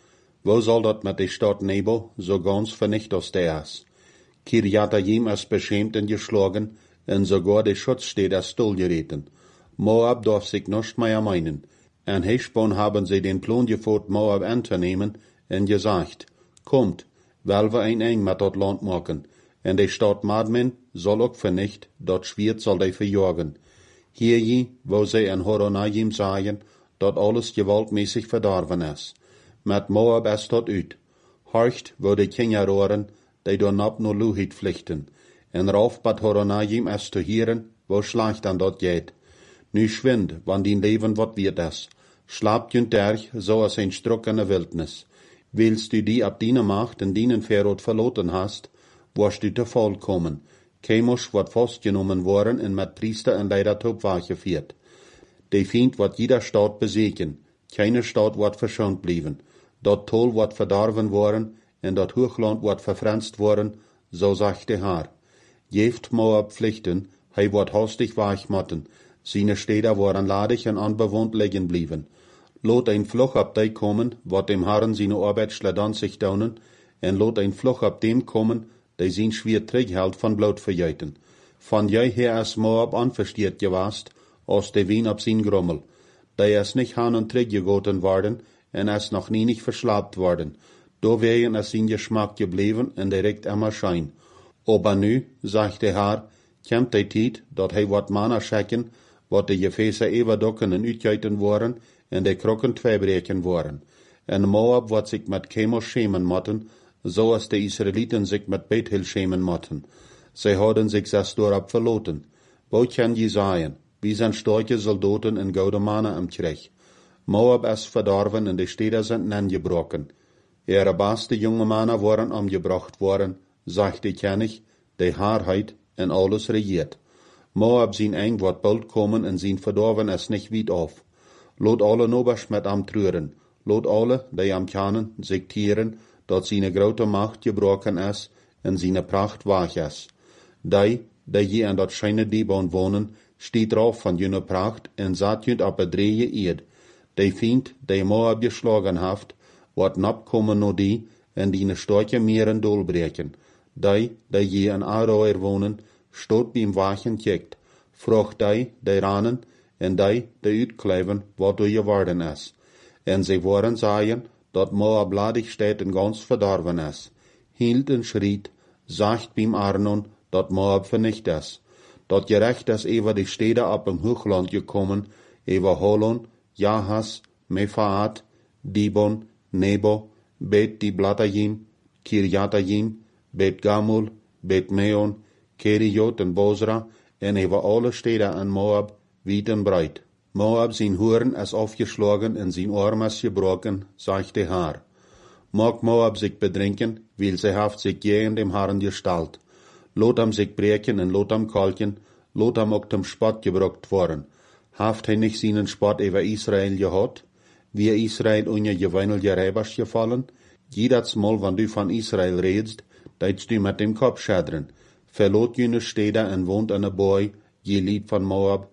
S1: Wo zal dat met de stad Nebo zo ganz vernichtet is? Kirjatayim is beschämt en geschlagen, en sogar de Schutzstädt is stilgereten. Moab darf sich nicht mehr meinen. En Heshbon haben sie den Plan gevoerd Moab anzunehmen, en gesagt, kommt, weil wir ein eng mit dat Land machen, en de Stadt Madmen soll ook vernicht, dat Schwert soll die verjagen. Hier je, wo sie in Horonayim sagen, dat alles gewaltmäßig verdorven is. Met Moab is dat uit. Horcht, wo de Kinder roeren, die door nap no Luhit vlichten. En rauf bad Horonayim is te hieren, wo schlecht an dat geht. Nu schwind, wann din leven wat wird is. Schlapt junt derch, so als ein Struck in der Wildnis. Willst du die ab deiner Macht in deinen Verrot verloten hast, wirst du te Fall kommen. Chemosch wird festgenommen worden en mit Priester en Leidertop wahrgeführt. De Feind wird jeder Stadt besiegen. Keine Stadt wird verschont blieben. Dat Tol wird verdorven worden, en dat Hochland wird verfranst worden, so sagt der Herr. Jeft Moab pflichten, hij wird hastig weichmatten. Seine Städte worden ladig en unbewohnt liegen blieben. Lot ein Fluch ab die kommen, wat dem Herren seine Arbeit schledan sich daunen, en lot ein Fluch ab dem kommen, die sein schwer Träghalt von Blut verjeiten. Von jij her is Moab anverstiert gewast, als de Wien ab sein Grummel. Die is nicht han und träggegoten worden, en is noch nie nicht verschlapt worden. Do wären es sein Geschmack geblieben en direkt immer schein. Aber nu, sagt der Herr, kommt die Tijd, dat hij wat Mana schicken, wat de Gefäße eberdocken en uitgeiten worden, en de krokken tweebreken worden. En Moab wat sich met Chemosh schämen motten, so als de Israeliten sich met Bethel schämen motten. Sie hadden sich zes dorp verloten. Wo kann je sagen, wie zijn starke Soldaten en gouden mannen am Krieg. Moab is verdorven en de steden sind angebrochen. Ihre beste junge mannen worden umgebracht worden, sagt de König, de Wahrheit en alles regiert. Moab zijn eng wordt bald komen en zijn verdorven is nicht weit auf. Lot alle nobers met am treuren. Lot alle, die am kennen, sich tieren, dat seine grote Macht gebrochen is en seine Pracht wach is. Die, die je an dat scheine Dibon wohnen, steht drauf von jene Pracht en zat jünt op a dreie eed. Die Feind, die Moab geschlagen haft, wordt napkommen no die en die ne storche Meeren dolbreken. Die, die je an Aroer wohnen, stot beim Wachen kijkt. Vroeg die, die ranen, en die, die uitkleven, wat er geworden is. En ze worden zeggen, dat Moab ladig steht en ganz verdorven is. Hield en schriet, sagt beim Arnon, dat Moab vernicht is. Dat gerecht is over die steden op een Hoogland gekommen, over Holon, Jahas, Mefaat, Dibon, Nebo, Bet Diblatayim, Kirjatayim, Bet Gamul, Bet Meon, Keriot en Bosra, en over alle steden aan Moab, weit en breit. Moab zijn hoorn is afgeslagen en zijn arm is gebroken, sagt de Herr. Mag Moab sich bedrinken, weil sie haft sich gegen dem Herrn gestalt. Lot am sich breken en lot am kalken, lot am ook dem Spott gebrocht worden. Haft hij nicht seinen Spott über Israel gehad? Wie Israel unter geweinel Rebers gefallen? Jedes Mal, wenn du von Israel redst, deitst du mit dem Kopf schädern. Verlot jene Städte en wohnt an a Boy, je Lied von Moab,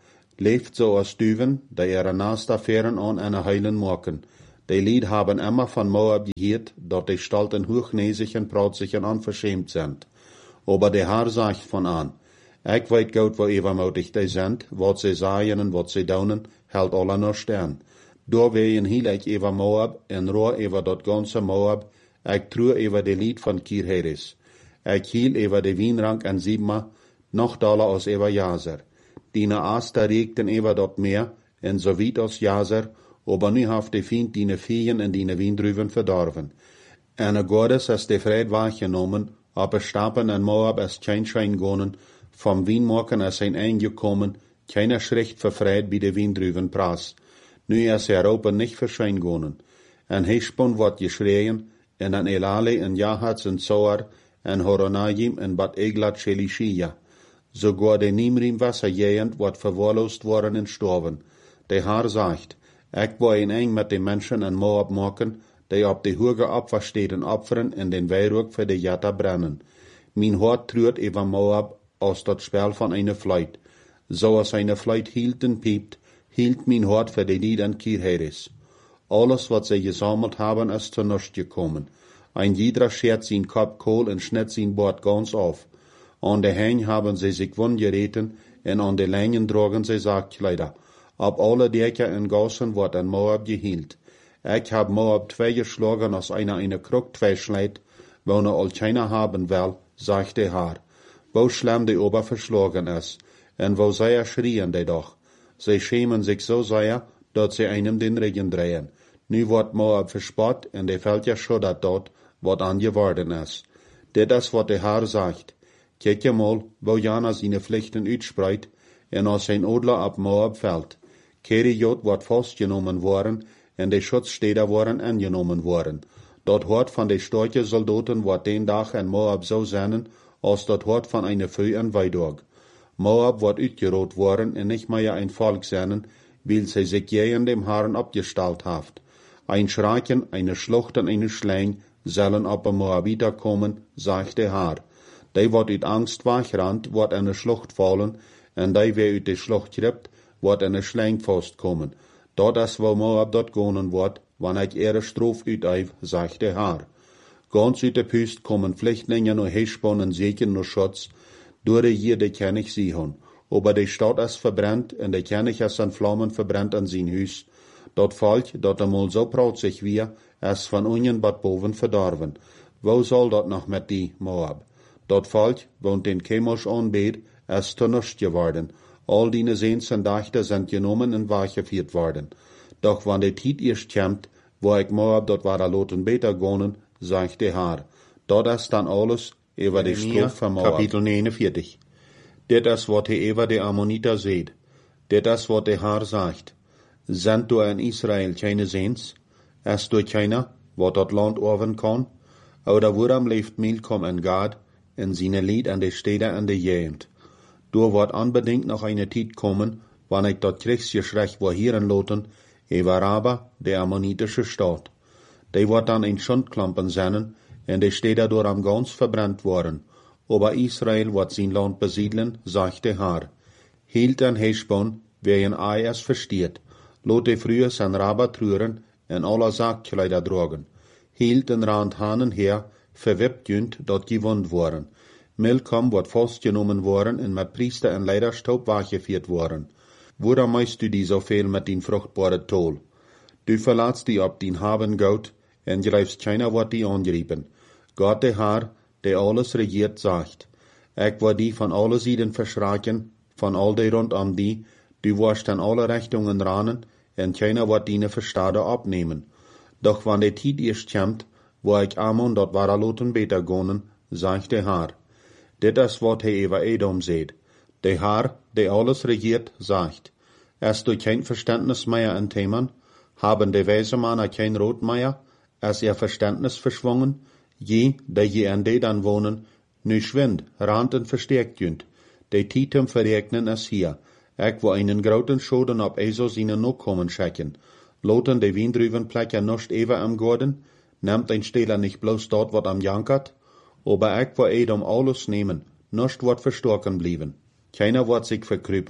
S1: leeft zo als duwen, die ihre Naastaffären an eine heilen maken. Die Lied haben immer von Moab gehiert, dort die stolten, hochnäsigen, protzigen unverschämt sind. Aber der Herr sagt von an, ich weet gut, wo ewermutig die sind, wat sie sagen und wat sie daunen, hält alle nur stern. Door ween hiel ik over Moab en roer over dat ganze Moab, ik true over de lied van Kirheres. Ik hiel over de wienrank en Sibma, noch daler als over Jazer. Dine Aster regten over dat meer, en so weit als Jazer, aber nu haft de Fiend dine Viehen en dine Wiendruven verdorven. En a Gottes is de vrede waargenomen, op Stappen en Moab is geen schijn gonen, vom Wienmaken is zijn eingekommen, keine Schrift verfreit bij de Wiendruven praas. Nu is Europa nicht verscheingonen. En Heshbon wordt geschreien, en an Elale en Jahatz en Zoar, en Horonayim en Bat Eglat Shelishia. Sogar de Nimrim Wasserjähend wordt verwahrlost worden en storven. De Haar sagt, ik wil een eng met de mensen en Moab maken, die op de hoge Opferstätten opferen en den Weihrug voor de Jatta brennen. Mijn hart treurt over Moab als dat spel van eine Fluit. Zoals eine Fluit hield en piept, hield mijn hart voor de lied en Kirheres. Alles wat zij gesammelt haben, is zu nichts gekommen. Ein jeder schert zijn Kopf kohl en schnitt zijn Bord ganz auf. An de Hein haben sie sich wundgereten, en an de Längen drogen sie Sargkleider. Ab alle Dächer en Gassen wordt an Moab gehielt. Ich hab Moab zwei geschlagen, als einer eine Krug zwei schleit, wo ne all keiner haben will, sagt der Herr. Wo schlimm die Ober verschlagen ist, en wo sehr schrien die doch. Sie schämen sich so sehr, dass sie einem den Regen drehen. Nu wordt Moab verspott, en de fällt ja schuddert dort, wat angeworden ist. Dit is wat der Herr sagt. Kijk je mal, wo Jana seine Pflichten uitspreit, en als zijn Odler ab Moab fällt. Keriot wordt vastgenomen worden, en de Schutzstädter worden angenomen worden. Dat hoort van de starke Soldaten wordt den Dag in Moab zo zijn, als dat hoort van eine Veu en Weidorg. Moab wordt uitgeroot worden en nicht mehr ein Volk zijn, weil sie sich gegen dem Herrn abgestellt haft. Ein Schrecken, eine Schlucht en eine Schlein sollen op een Moabiter kommen, sagt der Herr. Die wordt uit Angst wegrannt, wordt in de Schlucht fallen, en die weer uit de Schlucht kript, wordt in de Schlein vastkommen. Dat is wo Moab dort gonen wordt, wanneer ik ihre Strof uiteif, sagt der Herr. Ganz uit de Püst kommen Flüchtlinge nur Heshbon en Seken nur Schutz, door de hier de König Sihon. Aber die Stadt is verbrennt, en de König is an Flammen verbrennt an sein Huis. Dat Volk, dat einmal so prautzig wie, is van unjen bad boven verdorven. Wo soll dat noch met die Moab? Dat Volk, woont den Chemosh aanbeet, is zu nichts geworden. All die Sehns en Dachte sind genommen en weggeführt worden. Doch wann de Tiet erst kommt, wo ich Moab dort war a loten beter gonen, sagt der Herr. Dat is dan alles über die Strof von Moab. Kapitel neunundvierzig. Dit is wat he über die Ammoniter seht. Dit is wat der Herr sagt. Sind du in Israel keine Sehns? Ist du keiner, wat dat Land orven kann? Oder woran leeft Milkom en Gad, en seine Lied an de Städte an de Gegend? Du wird unbedingt noch eine Zeit kommen, wann ich dat Kriegsgeschrecht wo hieren loten, über Raba, der ammonitische Stadt. Die wird dann in Schundklampen sein, en de Städte door am ganz verbrannt worden. Aber Israel wird sein Land besiedeln, sagt der Herr. Hielt an Heshbon, wer ein Ei es versteht. Lot de früher sein Raba trüren, en aller Sargkleider drogen. Hielt den Rand Hanen her, verwippt jünd, dort gewund worden. Milkom wordt vastgenomen worden en met priester en leiderstoop weggeführt worden. Waarom meist du die zoveel met die vruchtbare tol? Du verlaatst die op die haben goud, en grijfst keiner wordt die angrijpen. Gott der Herr, der alles regiert, sagt, ik word die van alle Sieden verschraken, van al die rondom die, du wirst an alle Richtungen ranen, en keiner wordt die verstade opnemen. Doch wann de Tiet erst kommt, wo ich Ammon dort war a loten beter gonen, sagt der Herr. Dit is wat hij over Edom seht. Der Herr, der alles regiert, sagt, ist du kein Verständnis mehr in Themen? Haben de weise Männer kein Rot mehr? Ist ihr Verständnis verschwungen? Je, der je an de dann wohnen, nu schwind, rand und verstärkt jünd. De Titem verregnen es hier. Ich wo einen groten Schoden op Eso seine no kommen schecken. Loten de Wiendrüvenplecker nicht ever am Gorden? Nimmt ein Stehler nicht bloß dort, wat am jankert? Aber ich wo Edom alles nehmen, nicht wird verstorken blieben. Keiner wird sich verkrüpen,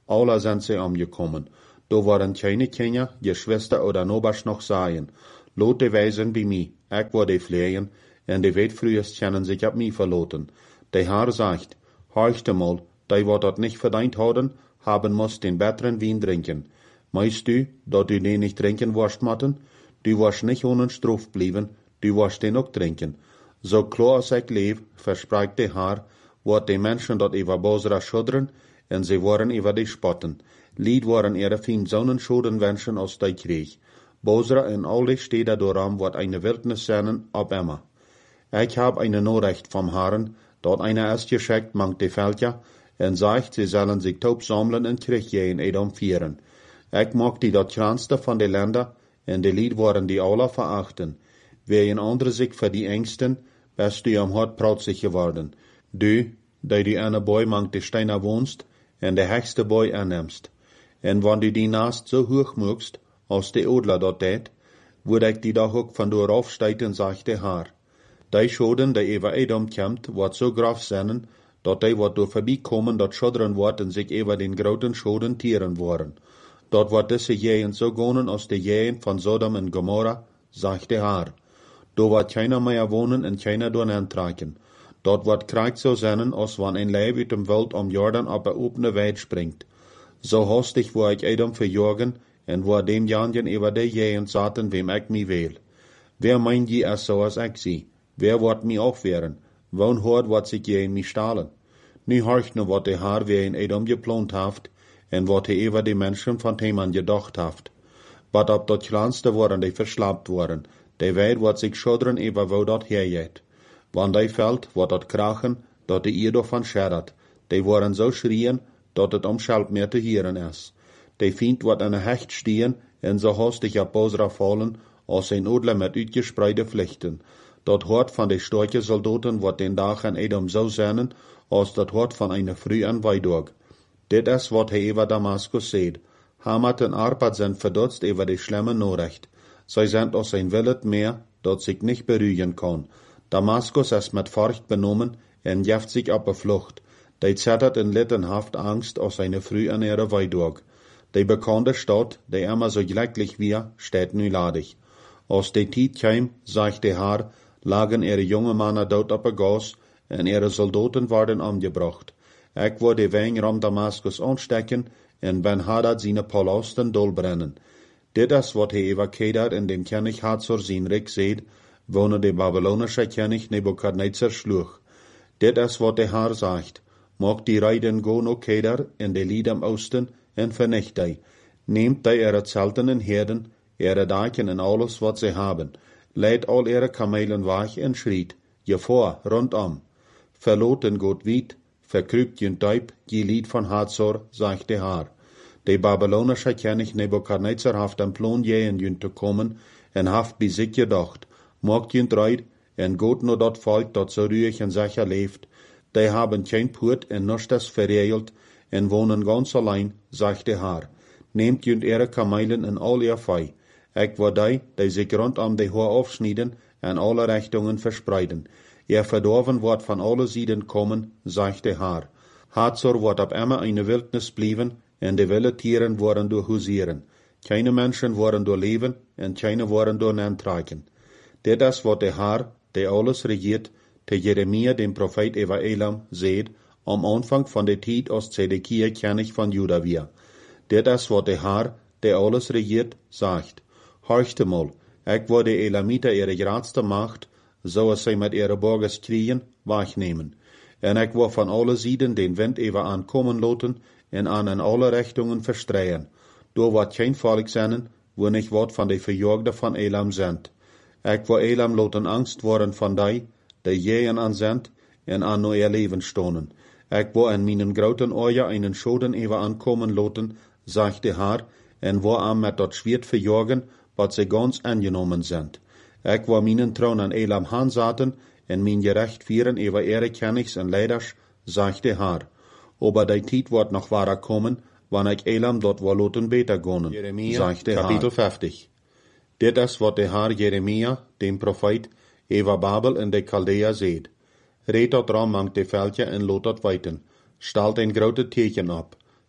S1: Alle sind sie umgekommen. Da waren keine Kinder, Geschwister oder Nobers noch seien. Lot die Weisen bei mir, ich war die Flehen, en die weet frühest kennen sich ab mir verloten. Der Herr sagt, horchte mal, die wat dat nicht verdient haben, haben muss den besseren Wein trinken. Meist du, dat du den nicht trinken wirst, Matten? Du wirst nicht ohne Straf bleiben, du wirst den auch trinken. So klar als ich lebe, verspricht der Herr, wird die Menschen dat über Bosra schudren, en sie waren über die spotten. Lied waren ihre fien zonen schoden wenschen aus die Krieg. Bosra en all die Städte doram wird eine Wildnis sein, ab immer. Ich hab eine Nachricht vom Herrn, dort einer erst geschickt mangt die Völker, en sagt, sie sollen sich taub sammeln en Krieg in Edom vieren. Ich mag die dort kleinste von den Ländern, en die Lied waren die alle verachten. Wer in andere sich für die Ängsten, bist du am Hort prautzig geworden. Du, die die eine Boy mangt die Steiner wohnst, en der höchste Boy annimmst. En wann du die Nast so hoch mögst, als die Odler dort tät, würde ich die doch auch von dort aufsteigen, sagt der Herr. Die Schoden, die über Edom kämmt, wird so graf sein, dat die wat door vorbeikommen, dat schodren wordt en sich über den groten Schoden tieren worden. Dort wird diese Jähen so gonen als die Jähen von Sodom und Gomorra, sagt der Herr. Do wird keiner mehr wohnen en keiner door aantraken. Dort wird Krieg so sein, als wann ein Leib uit dem Wald om Jordan op een opene Weid springt. So hastig wo ich Edom verjagen, en wo dem Janjen über die Jähen zaten, wem ich mi will. Wer meint je es so als ich sie? Wer wird mi aufwehren? Woon hoort wat sich je in mi stahlen? Nu horcht nu wat de Herr weer in Edom geplant haft, en wat hij über die Menschen von Theman gedacht haft. Wat op dat kleinste worden die verslaapt worden, die weet wat sich schodren über wo dat herjet. Wann die fällt, wat dat krachen, dat die ihr davon scherdert. Die worden so schrien, dat het om Schalt meer te hieren is. Die vindt wat aan een hecht stehen, en so hastig op Bosra fallen, als een Odler met uitgespreide vlechten. Dat hoort van de storche soldaten wordt den dag in Edom zo zijn, als dat hoort van een früh an Weidorg. Dit is wat hij over Damaskus zegt. Hamat en Arpad zijn verdutst over de schlimme Nachricht. Zij zijn als een willet meer, dat zich niet beruhigen kan. Damaskus is met Furcht benommen en jeft zich op de Flucht. Die zettert in littenhaft Angst als eine früh an ihre Weidorg. Die bekannte Stadt, die immer so glücklich wir, steht nu ladig. Als die Tijd kwam, sagt der Herr, lagen ihre junge Männer dort op de Gas en ihre Soldaten worden umgebracht. Ich werde die Wein rum Damaskus anstecken en Ben-Hadad seine Palasten dolbrennen. Dit is wat hij über Kedar in dem König Hazor sein Reich seht, wo de babylonische König Nebukadnezar schlug. Dit is wat der Herr sagt. Mag die Reiden go no Kedar in de Lied am Osten en vernicht die. Nehmt die ihre Zelten en Herden, ihre Daken en alles wat sie haben. Leidt all ihre Kamelen weg en schriet, je vor, rundum. Verloten Gott weit, verkrübt jen Teub, je Lied von Hazor, sagt der Herr. De babylonische König Nebukadnezar haft am Plan jähen jen te kommen, en haft bei sich gedacht, mogt jen treid, en Gott no dat Volk, dat so ruhig en sicher leeft, die haben kein Purt en nichts verreelt, en wohnen ganz allein, sagt der Herr. Nehmt jen ihre Kamelen en all ihr Fei. Ich war die, die sich rund um die Haar aufschneiden en alle Richtungen verspreiden. Ihr verdorven wird von alle Seiten kommen, sagt der Herr. Hazor wird ab immer eine Wildnis bleiben, en de wilde Tieren worden door husieren. Keine Menschen worden door leben, en keine worden door aantraken. Dit is wat der Herr, der alles regiert, te Jeremia, dem Prophet über Elam, seht, am Anfang von der Tijd als Zedekia König von Juda wir. Dit is wat der Herr, der alles regiert, sagt. Horchte mal, ich würde die Elamiter ihre grootste Macht, so als sie mit ihren Borgers kriegen, wegnehmen. En ich will von alle Seiten den Wind über ankommen lassen, en an in alle Richtungen verstreuen. Do wird kein Volk sein, wo nicht wat von de Verjagden von Elam sind. Ich will Elam lassen Angst worden von die, die jähen an sind, en an no ihr Leben stonen. Ich will in meinen groten Oje einen Schoden über ankommen lassen, sagt der Herr, en wo am mit dat Schwert verjagen, wat sie ganz angenommen sind. Ich will meinen Thron an Elam hansaten, en mein Gerecht vieren über ihre Königs en Leiders, sagt der Herr. Aber die Zeit wird noch wahrer kommen, wann ich Elam dort will lassen beter gonnen, sagt der Kapitel Herr. fünfzig. Dit is wat der Herr Jeremia, dem Prophet, über Babel in de Chaldea seht. Red dort ram mangt de Völker en lot dort weiten. Stalt ein grote Teken ab.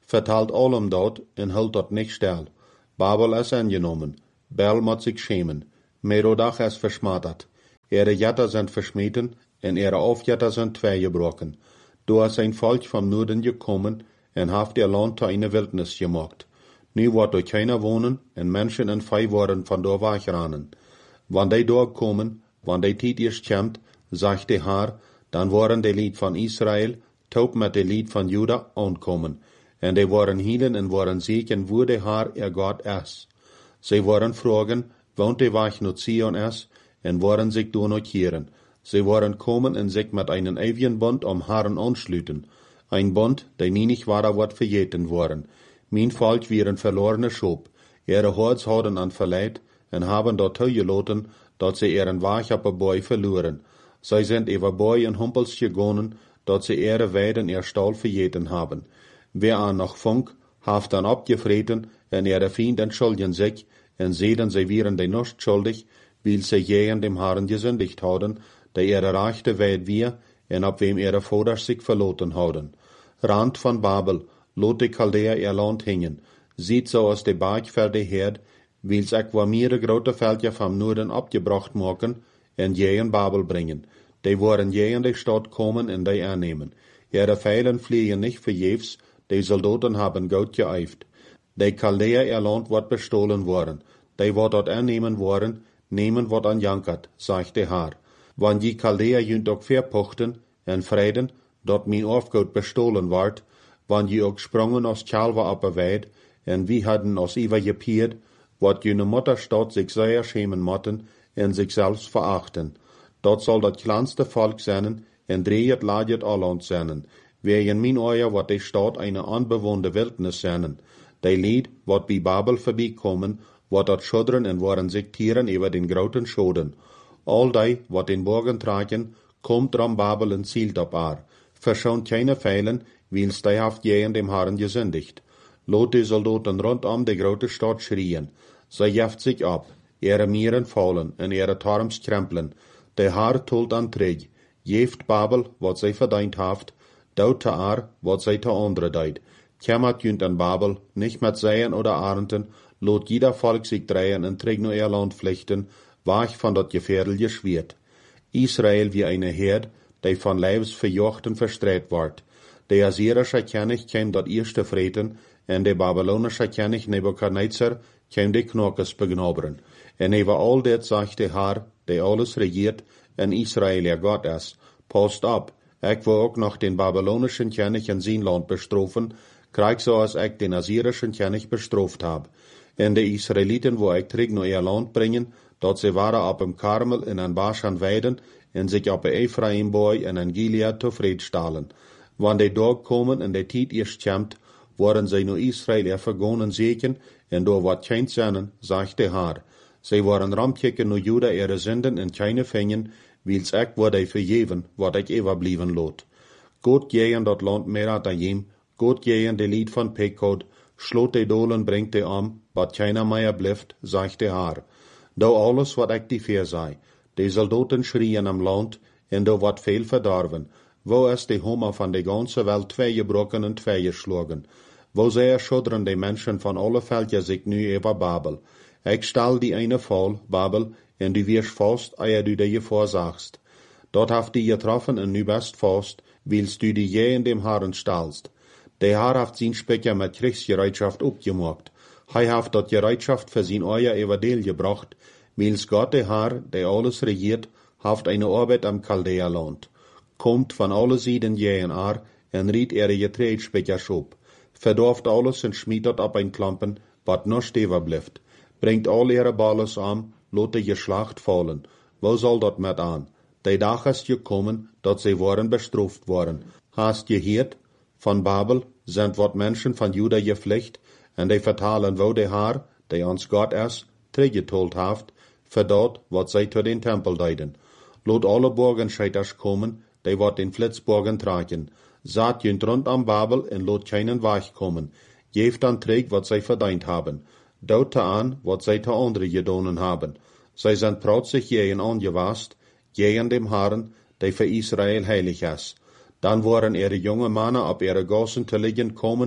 S1: vertalt allem dort en hult dort nicht stil. Babel is angenommen, Bel moet zich schämen, Merodach is versmattert. Ihre Jatter sind verschmeten, en ihre Aufjatter sind tweegebroken. Du hast ein Volk vom Norden gekommen, en haft ihr Land zu einer Wildnis gemacht. Nu wordt er keiner wohnen, en Menschen en Vieh worden von dort wegrannen. Wann die dort kommen, wann die Tiet ist kämmt, sagt der Herr, dann worden die Lied von Israel, taub mit de Lied von Juda ankommen. En die waren hielen en waren siegen, wo der Herr ihr Gott ist. Sie waren fragen, wohnt die Weich nur Zion ist, en waren sich do notieren. Sie waren kommen en sich mit einem ewigen Bund am Herrn anschlüten. Ein Bund, der nie nicht wahrer wird verjeten worden. Mein Volk wären verlorene Schop. Ihre Herz hadden an verleid, en haben dort gelaten, dat sie ihren Weich op Boy verloren. Sie sind über Boy en Humpels gegangen, dat sie ihre Weiden ihr Stall verjeten haben. Wer an noch Funk, haft dann abgefreten, en ihre Feind entschuldigen sich, en sehen sie wären die nicht schuldig, weil sie je an dem Herrn gesündigt haben, der ihre rechte Weid wir, en ab wem ihre Voders sich verloten haben. Rand von Babel, lot die Chaldea ihr Land hängen, sieht so aus de Bergfelde Herd, wils ek wa mehrere grote Veldje vom Norden abgebracht maken, en je in Babel bringen. Die worden je in die Stadt kommen en die annehmen. Ihre Pfeilen fliegen nicht verjefs, die Soldaten haben gut geeift. Die Chaldea ihr Land wird bestohlen worden. Die wird dort annehmen worden, nehmen wird an jankert, sagt der Herr. Wann die Chaldea jünt auch verpochten, en Frieden, dort mein Aufgut bestohlen ward, wann die auch sprongen aus Chalva abbeweid, en wie hadden aus Iva gepiert, wat jene Mutterstadt sich sehr schämen motten, en sich selbst verachten. Dort soll das kleinste Volk sein, en drehet laget alland sein. Wer in mein Euer wat die Stadt eine unbewohnte Wildnis sein. Die Lied, wat bei Babel vorbeikommen, wat dort schuddern en waren sich tieren über den groten Schoden. All die, wat den Burgen tragen, kommt dran Babel en zielt op ar. Verschont keine Feilen, wils die haft je in dem Herrn gesündigt. Lot die Soldaten rundum die grote Stadt schrien. Sie jeft sich ab, ihre Mieren fallen en ihre Tarms krempeln. Der Herr tolt an Träg, jeft Babel, wat sie verdient haft, daut te ar, wat sie te andere deid. Kämmert jünt an Babel, nicht mit Seien oder Arenten, lot jeder Volk sich drehen en träg nur ihr Land flechten, wach von dat Gefärdel geschwert. Israel wie eine Herd, die von Leibs verjochten verstreut ward. Der assyrische König käm dat erste Freten, en der babylonische König Nebukadnezar käm die Knockes begnobren. En über all das sagt der Herr, der alles regiert, en Israel ihr Gott ist. Post ab, ich will auch noch den babylonischen König in sein Land bestrafen, krieg so als ich den assyrischen König bestraft hab. En die Israeliten, wo ich träg nur ihr Land bringen, dort sie waren ab im Karmel in ein Baschan weiden, en sich ab Ephraim boy in ein Gilead zufrieden stahlen. Wann die dort kommen en die Tiet erst kämmt, worden sie nur Israel er vergonnen segen, en do wat kein seinen, sagt der Herr. Sie waren ramkicken nur Juda ihre Sünden en keine fängen, wils ich wurde verjeven, wat ich überblieben lot. Gott gehen dort Land mehr at ihm, Gott gehen de Lied von Pekod, schlot de Dolen bringt de am, wat keiner mehr blieft, sagt der Herr. Do alles wat ich die Fehr sei, de Soldaten schrien am Land, en do wat viel verdorven. Wo ist die Hummer von der ganzen Welt tweegebroken en tweegeschlagen? Wo sehr schuddern die Menschen von alle Völker sich nu über Babel? Ich stell die eine voll, Babel, en du wirst fast, ehe du dir vorsagst. Dort haft die getroffen en nu best fast, willst du die je in dem Herrn stallst. Der Herr haft sein Specker mit Kriegsgereitschaft abgemacht. Hei haft dort Gereitschaft für sein Euer Evangel gebracht, wils Gott der Herr, der alles regiert, haft eine Arbeit am Chaldea-Land. Kommt von alle Seiten je in ar, en riet ihre Getreidspeker schop. Verdorft alles en schmiedet ab ein Klampen, wat nur stever blieft. Bringt all ihre Balles an, lot die Geschlacht fallen. Wo soll dat met an? Die Dag ist gekommen, dat sie waren bestraft worden. Hast gehört? Von Babel sind wat Menschen von Juda geflecht, en die vertalen wo der Herr, der uns Gott ist, teruggetold haft, für dort, wat sie zu den Tempel deiden. Lot alle Burgenscheiters kommen, die wat den Flitzburgen tragen. Saat jünt rund am Babel en lot keinen Weich kommen. Jeft an träg, wat sie verdient haben. Daute an, wat sie te andere gedonen haben. Sie sind protzig jehen angewast, jehen dem Herrn, der für Israel heilig ist. Dann waren ihre junge Männer ab ihre Gossen zu liegen kommen,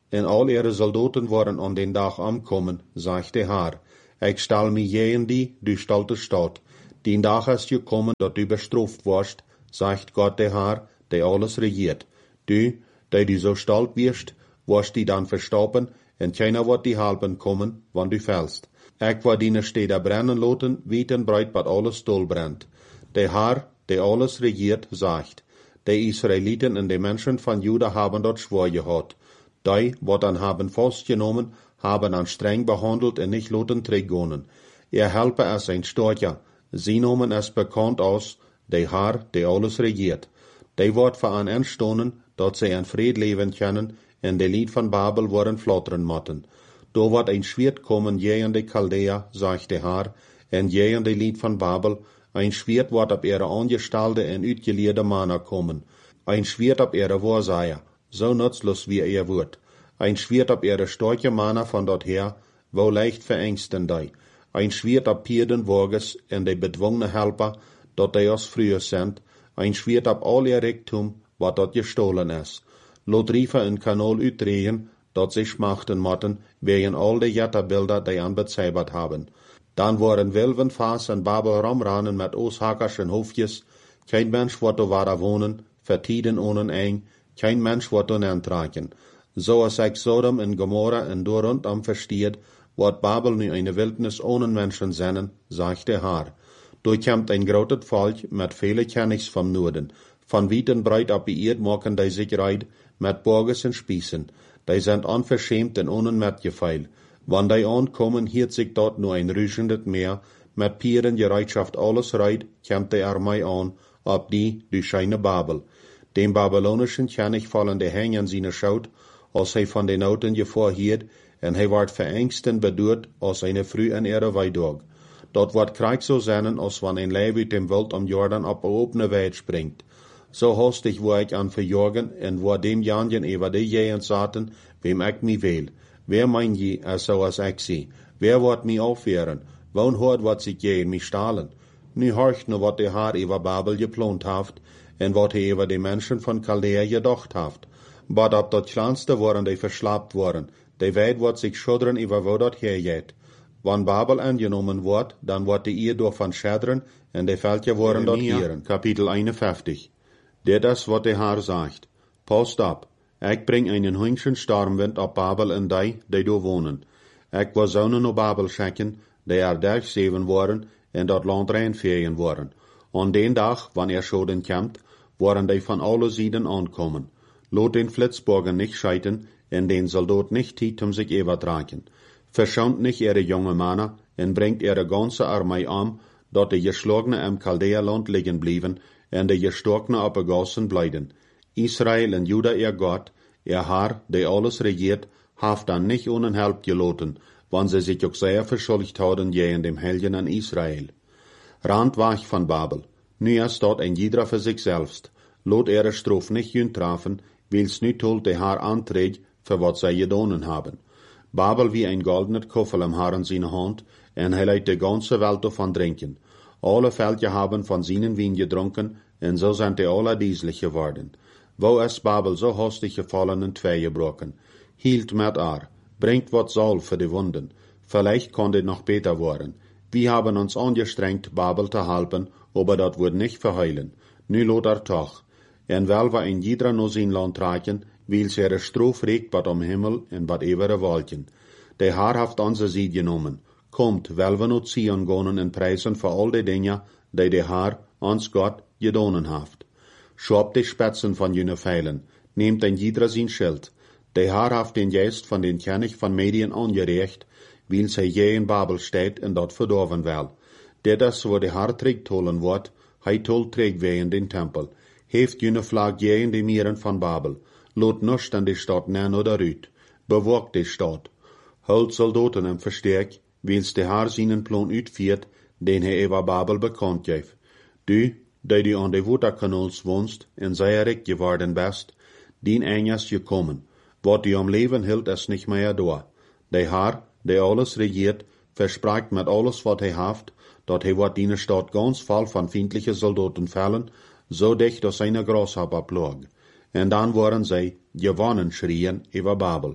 S1: en al ihre Soldaten waren an den Dag ankommen, sagt der Herr, ich stell mich gegen die, du stolte Stadt. Den Tag ist gekommen, dat du bestraft warst, sagt Gott der Herr, der alles regiert. Du, der du so stolz wirst, wirst die dann verstoppen, en keiner wird die helpen kommen, wann du fällst. Ich war deine Städte brennen lassen, weit und breit, wat alles doll brennt. Der Herr, der alles regiert, sagt, die Israeliten und die Menschen von Juda haben dort schwor gehad. Die, wat dann haben festgenommen, haben an streng behandelt und nicht lassen zurückgehen. Ihr Helfer ist ein Storcher. Sie nehmen es bekannt aus, der Herr, der alles regiert. Die wird für an entstonen, dat sie in Fried leben können, und die Lied von Babel worden flattern motten. Da wird ein Schwert kommen, gegen die Chaldea, sagt der Herr, und gegen die Lied von Babel, ein Schwert wird ab ihre angestalte und uitgeleerde Männer kommen. Ein Schwert ab ihre Wahrsager, so nutzlos wie ihr wird. Ein Schwert ab ihre starke Männer von dort her, wo leicht verängsten die. Ein Schwert ab Pierden Wages und die bedwungene Helper, dort die aus früher sind. Ein Schwert ab all ihr Reichtum, wat dort gestohlen ist. Lot Riefer in Kanal uitregen, dort sie schmachten motten, wegen all die Jetterbilder, die an bezeibert haben. Dann waren Wilven fast in Babel rumrannen mit Oshackerschen Hofjes. Kein Mensch wird da wara wohnen, vertieden ohne eng, kein Mensch wird da nentragen. So als ich Sodom und Gomorra und do rundum versteht, wird Babel nu eine Wildnis ohne Menschen sennen, sagt der Herr. Da kommt ein großes Volk mit viele Kennigs vom Norden. Von weit und breit ab die Erd machen die sich reit, mit Borges und Spießen. Die sind unverschämt und ohne Metgefeil. Wann die ankommen, hielt sich dort nur ein rüschendes Meer, mit Pieren Gereitschaft alles reit, kommt die Armee an, ab die, die scheine Babel. Dem babylonischen König fallen die Hänge an seine Schaut, als hij von den Noten gevorhielt, en hij wordt verängst en bedurt, als eine früh in ihre Weidog. Dort wordt Krieg so sein, als wann ein Leib uit dem Wild am Jordan op een opene Weid springt. So hastig wo ich an verjorgen, en wo dem Janjen über die Jehen zaten, wem ich mi will. Wer mein je, als so als ich sie? Wer wird mi aufwehren? Wann hört wat sich je in mi stahlen? Nu horcht nur wat der Herr über Babel geplant haft, en wat he über die Menschen von Chaldea gedacht haft. But ab dat kleinste waren die verslaapt worden. Die Welt wird sich schudren über wo dat hergeht. Wann Babel angenommen wird, dann wird die ihr durch van schädren, en die Völker worden dort hieren. Kapitel einundfünfzig. Der das, wat der Herr sagt. Passt ab. Ich bring einen hüngschen Stormwind ab Babel en die, die do wohnen. Ich was zonen op Babel schicken, die er durchzeven worden, en dat land reinvegen worden. An den Tag, wann er schoden kommt, worden die von alle Seiten ankommen. Lot den Flitzborgen nicht scheiten, en den Soldat nicht tiet um sich übertragen. Verschont nicht ihre junge Männer, en bringt ihre ganze Armee an, dort die Geschlagene im Chaldea-Land liegen blieben, en die Gestorkene abgegossen bleiben. Israel en Juda ihr Gott, ihr Herr, der alles regiert, haft dann nicht ohne Help geloten, wann sie sich auch sehr verschuldigt haben gegen dem Helden an Israel. Rand war ich von Babel. Nu ist dort ein jeder für sich selbst. Lot ihre Strophe nicht jün trafen, wills nu tult der Herr anträgt, für wat sie gedonen haben. Babel wie ein goldener Koffer im Herr in seine Hand, en hij leidt die ganze Welt davon trinken. Alle Völker haben von seinen Wein getrunken, en so sind die alle dieselig geworden. Wo ist Babel so hastig gefallen in zwei gebrochen? Hielt mit ar, bringt wat soll für die Wunden. Vielleicht kann die noch besser werden. Wir haben uns angestrengt, Babel zu helfen, aber dat wird nicht verheilen. Nu lot er toch. En wel war ein jeder no sein Land tragen, weil sie ihre Strof regt bad am Himmel en bad ewere Wolken. Der Herr haft onze Sied genommen. Kommt, wel we no ziehen gonen en preisen für all die Dinge, die der Herr, ons Gott, gedonen haft. Schob die Spitzen von jene Pfeilen, nehmt ein jeder sein Schild. Der Herr haft den Geist von den König von Medien angerecht, weil sie je in Babel steht en dort verdorven will. Der das, wo der Herr trägt holen wird, hei tol trägt weh in den Tempel. Heeft jene Flag je in die Mieren von Babel. Lot nuscht an die Stadt nen oder rüt. Bewogt die Stadt. Holt Soldaten im Verstärk, wils der Herr seinen Plan uitviert, den er über Babel bekannt geeft. Du, die du an de Waterkanals wohnst, en seierig geworden bist, dien einjas gekommen. Wat du am Leben hielt, ist nicht mehr da. Der Herr, der alles regiert, verspricht mit alles, wat er haft, dat er wird die Stadt ganz voll von feindlichen Soldaten fallen, so dicht aus seiner Grasshopper plog. En dann waren sie gewonnen schrien über Babel.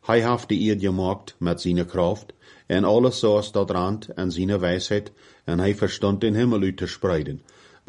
S1: Hij heeft die eerd gemaakt met zijn kracht, en alles zoals dat rand en zijn wijsheid, en hij verstond den Himmel uit te spreiden.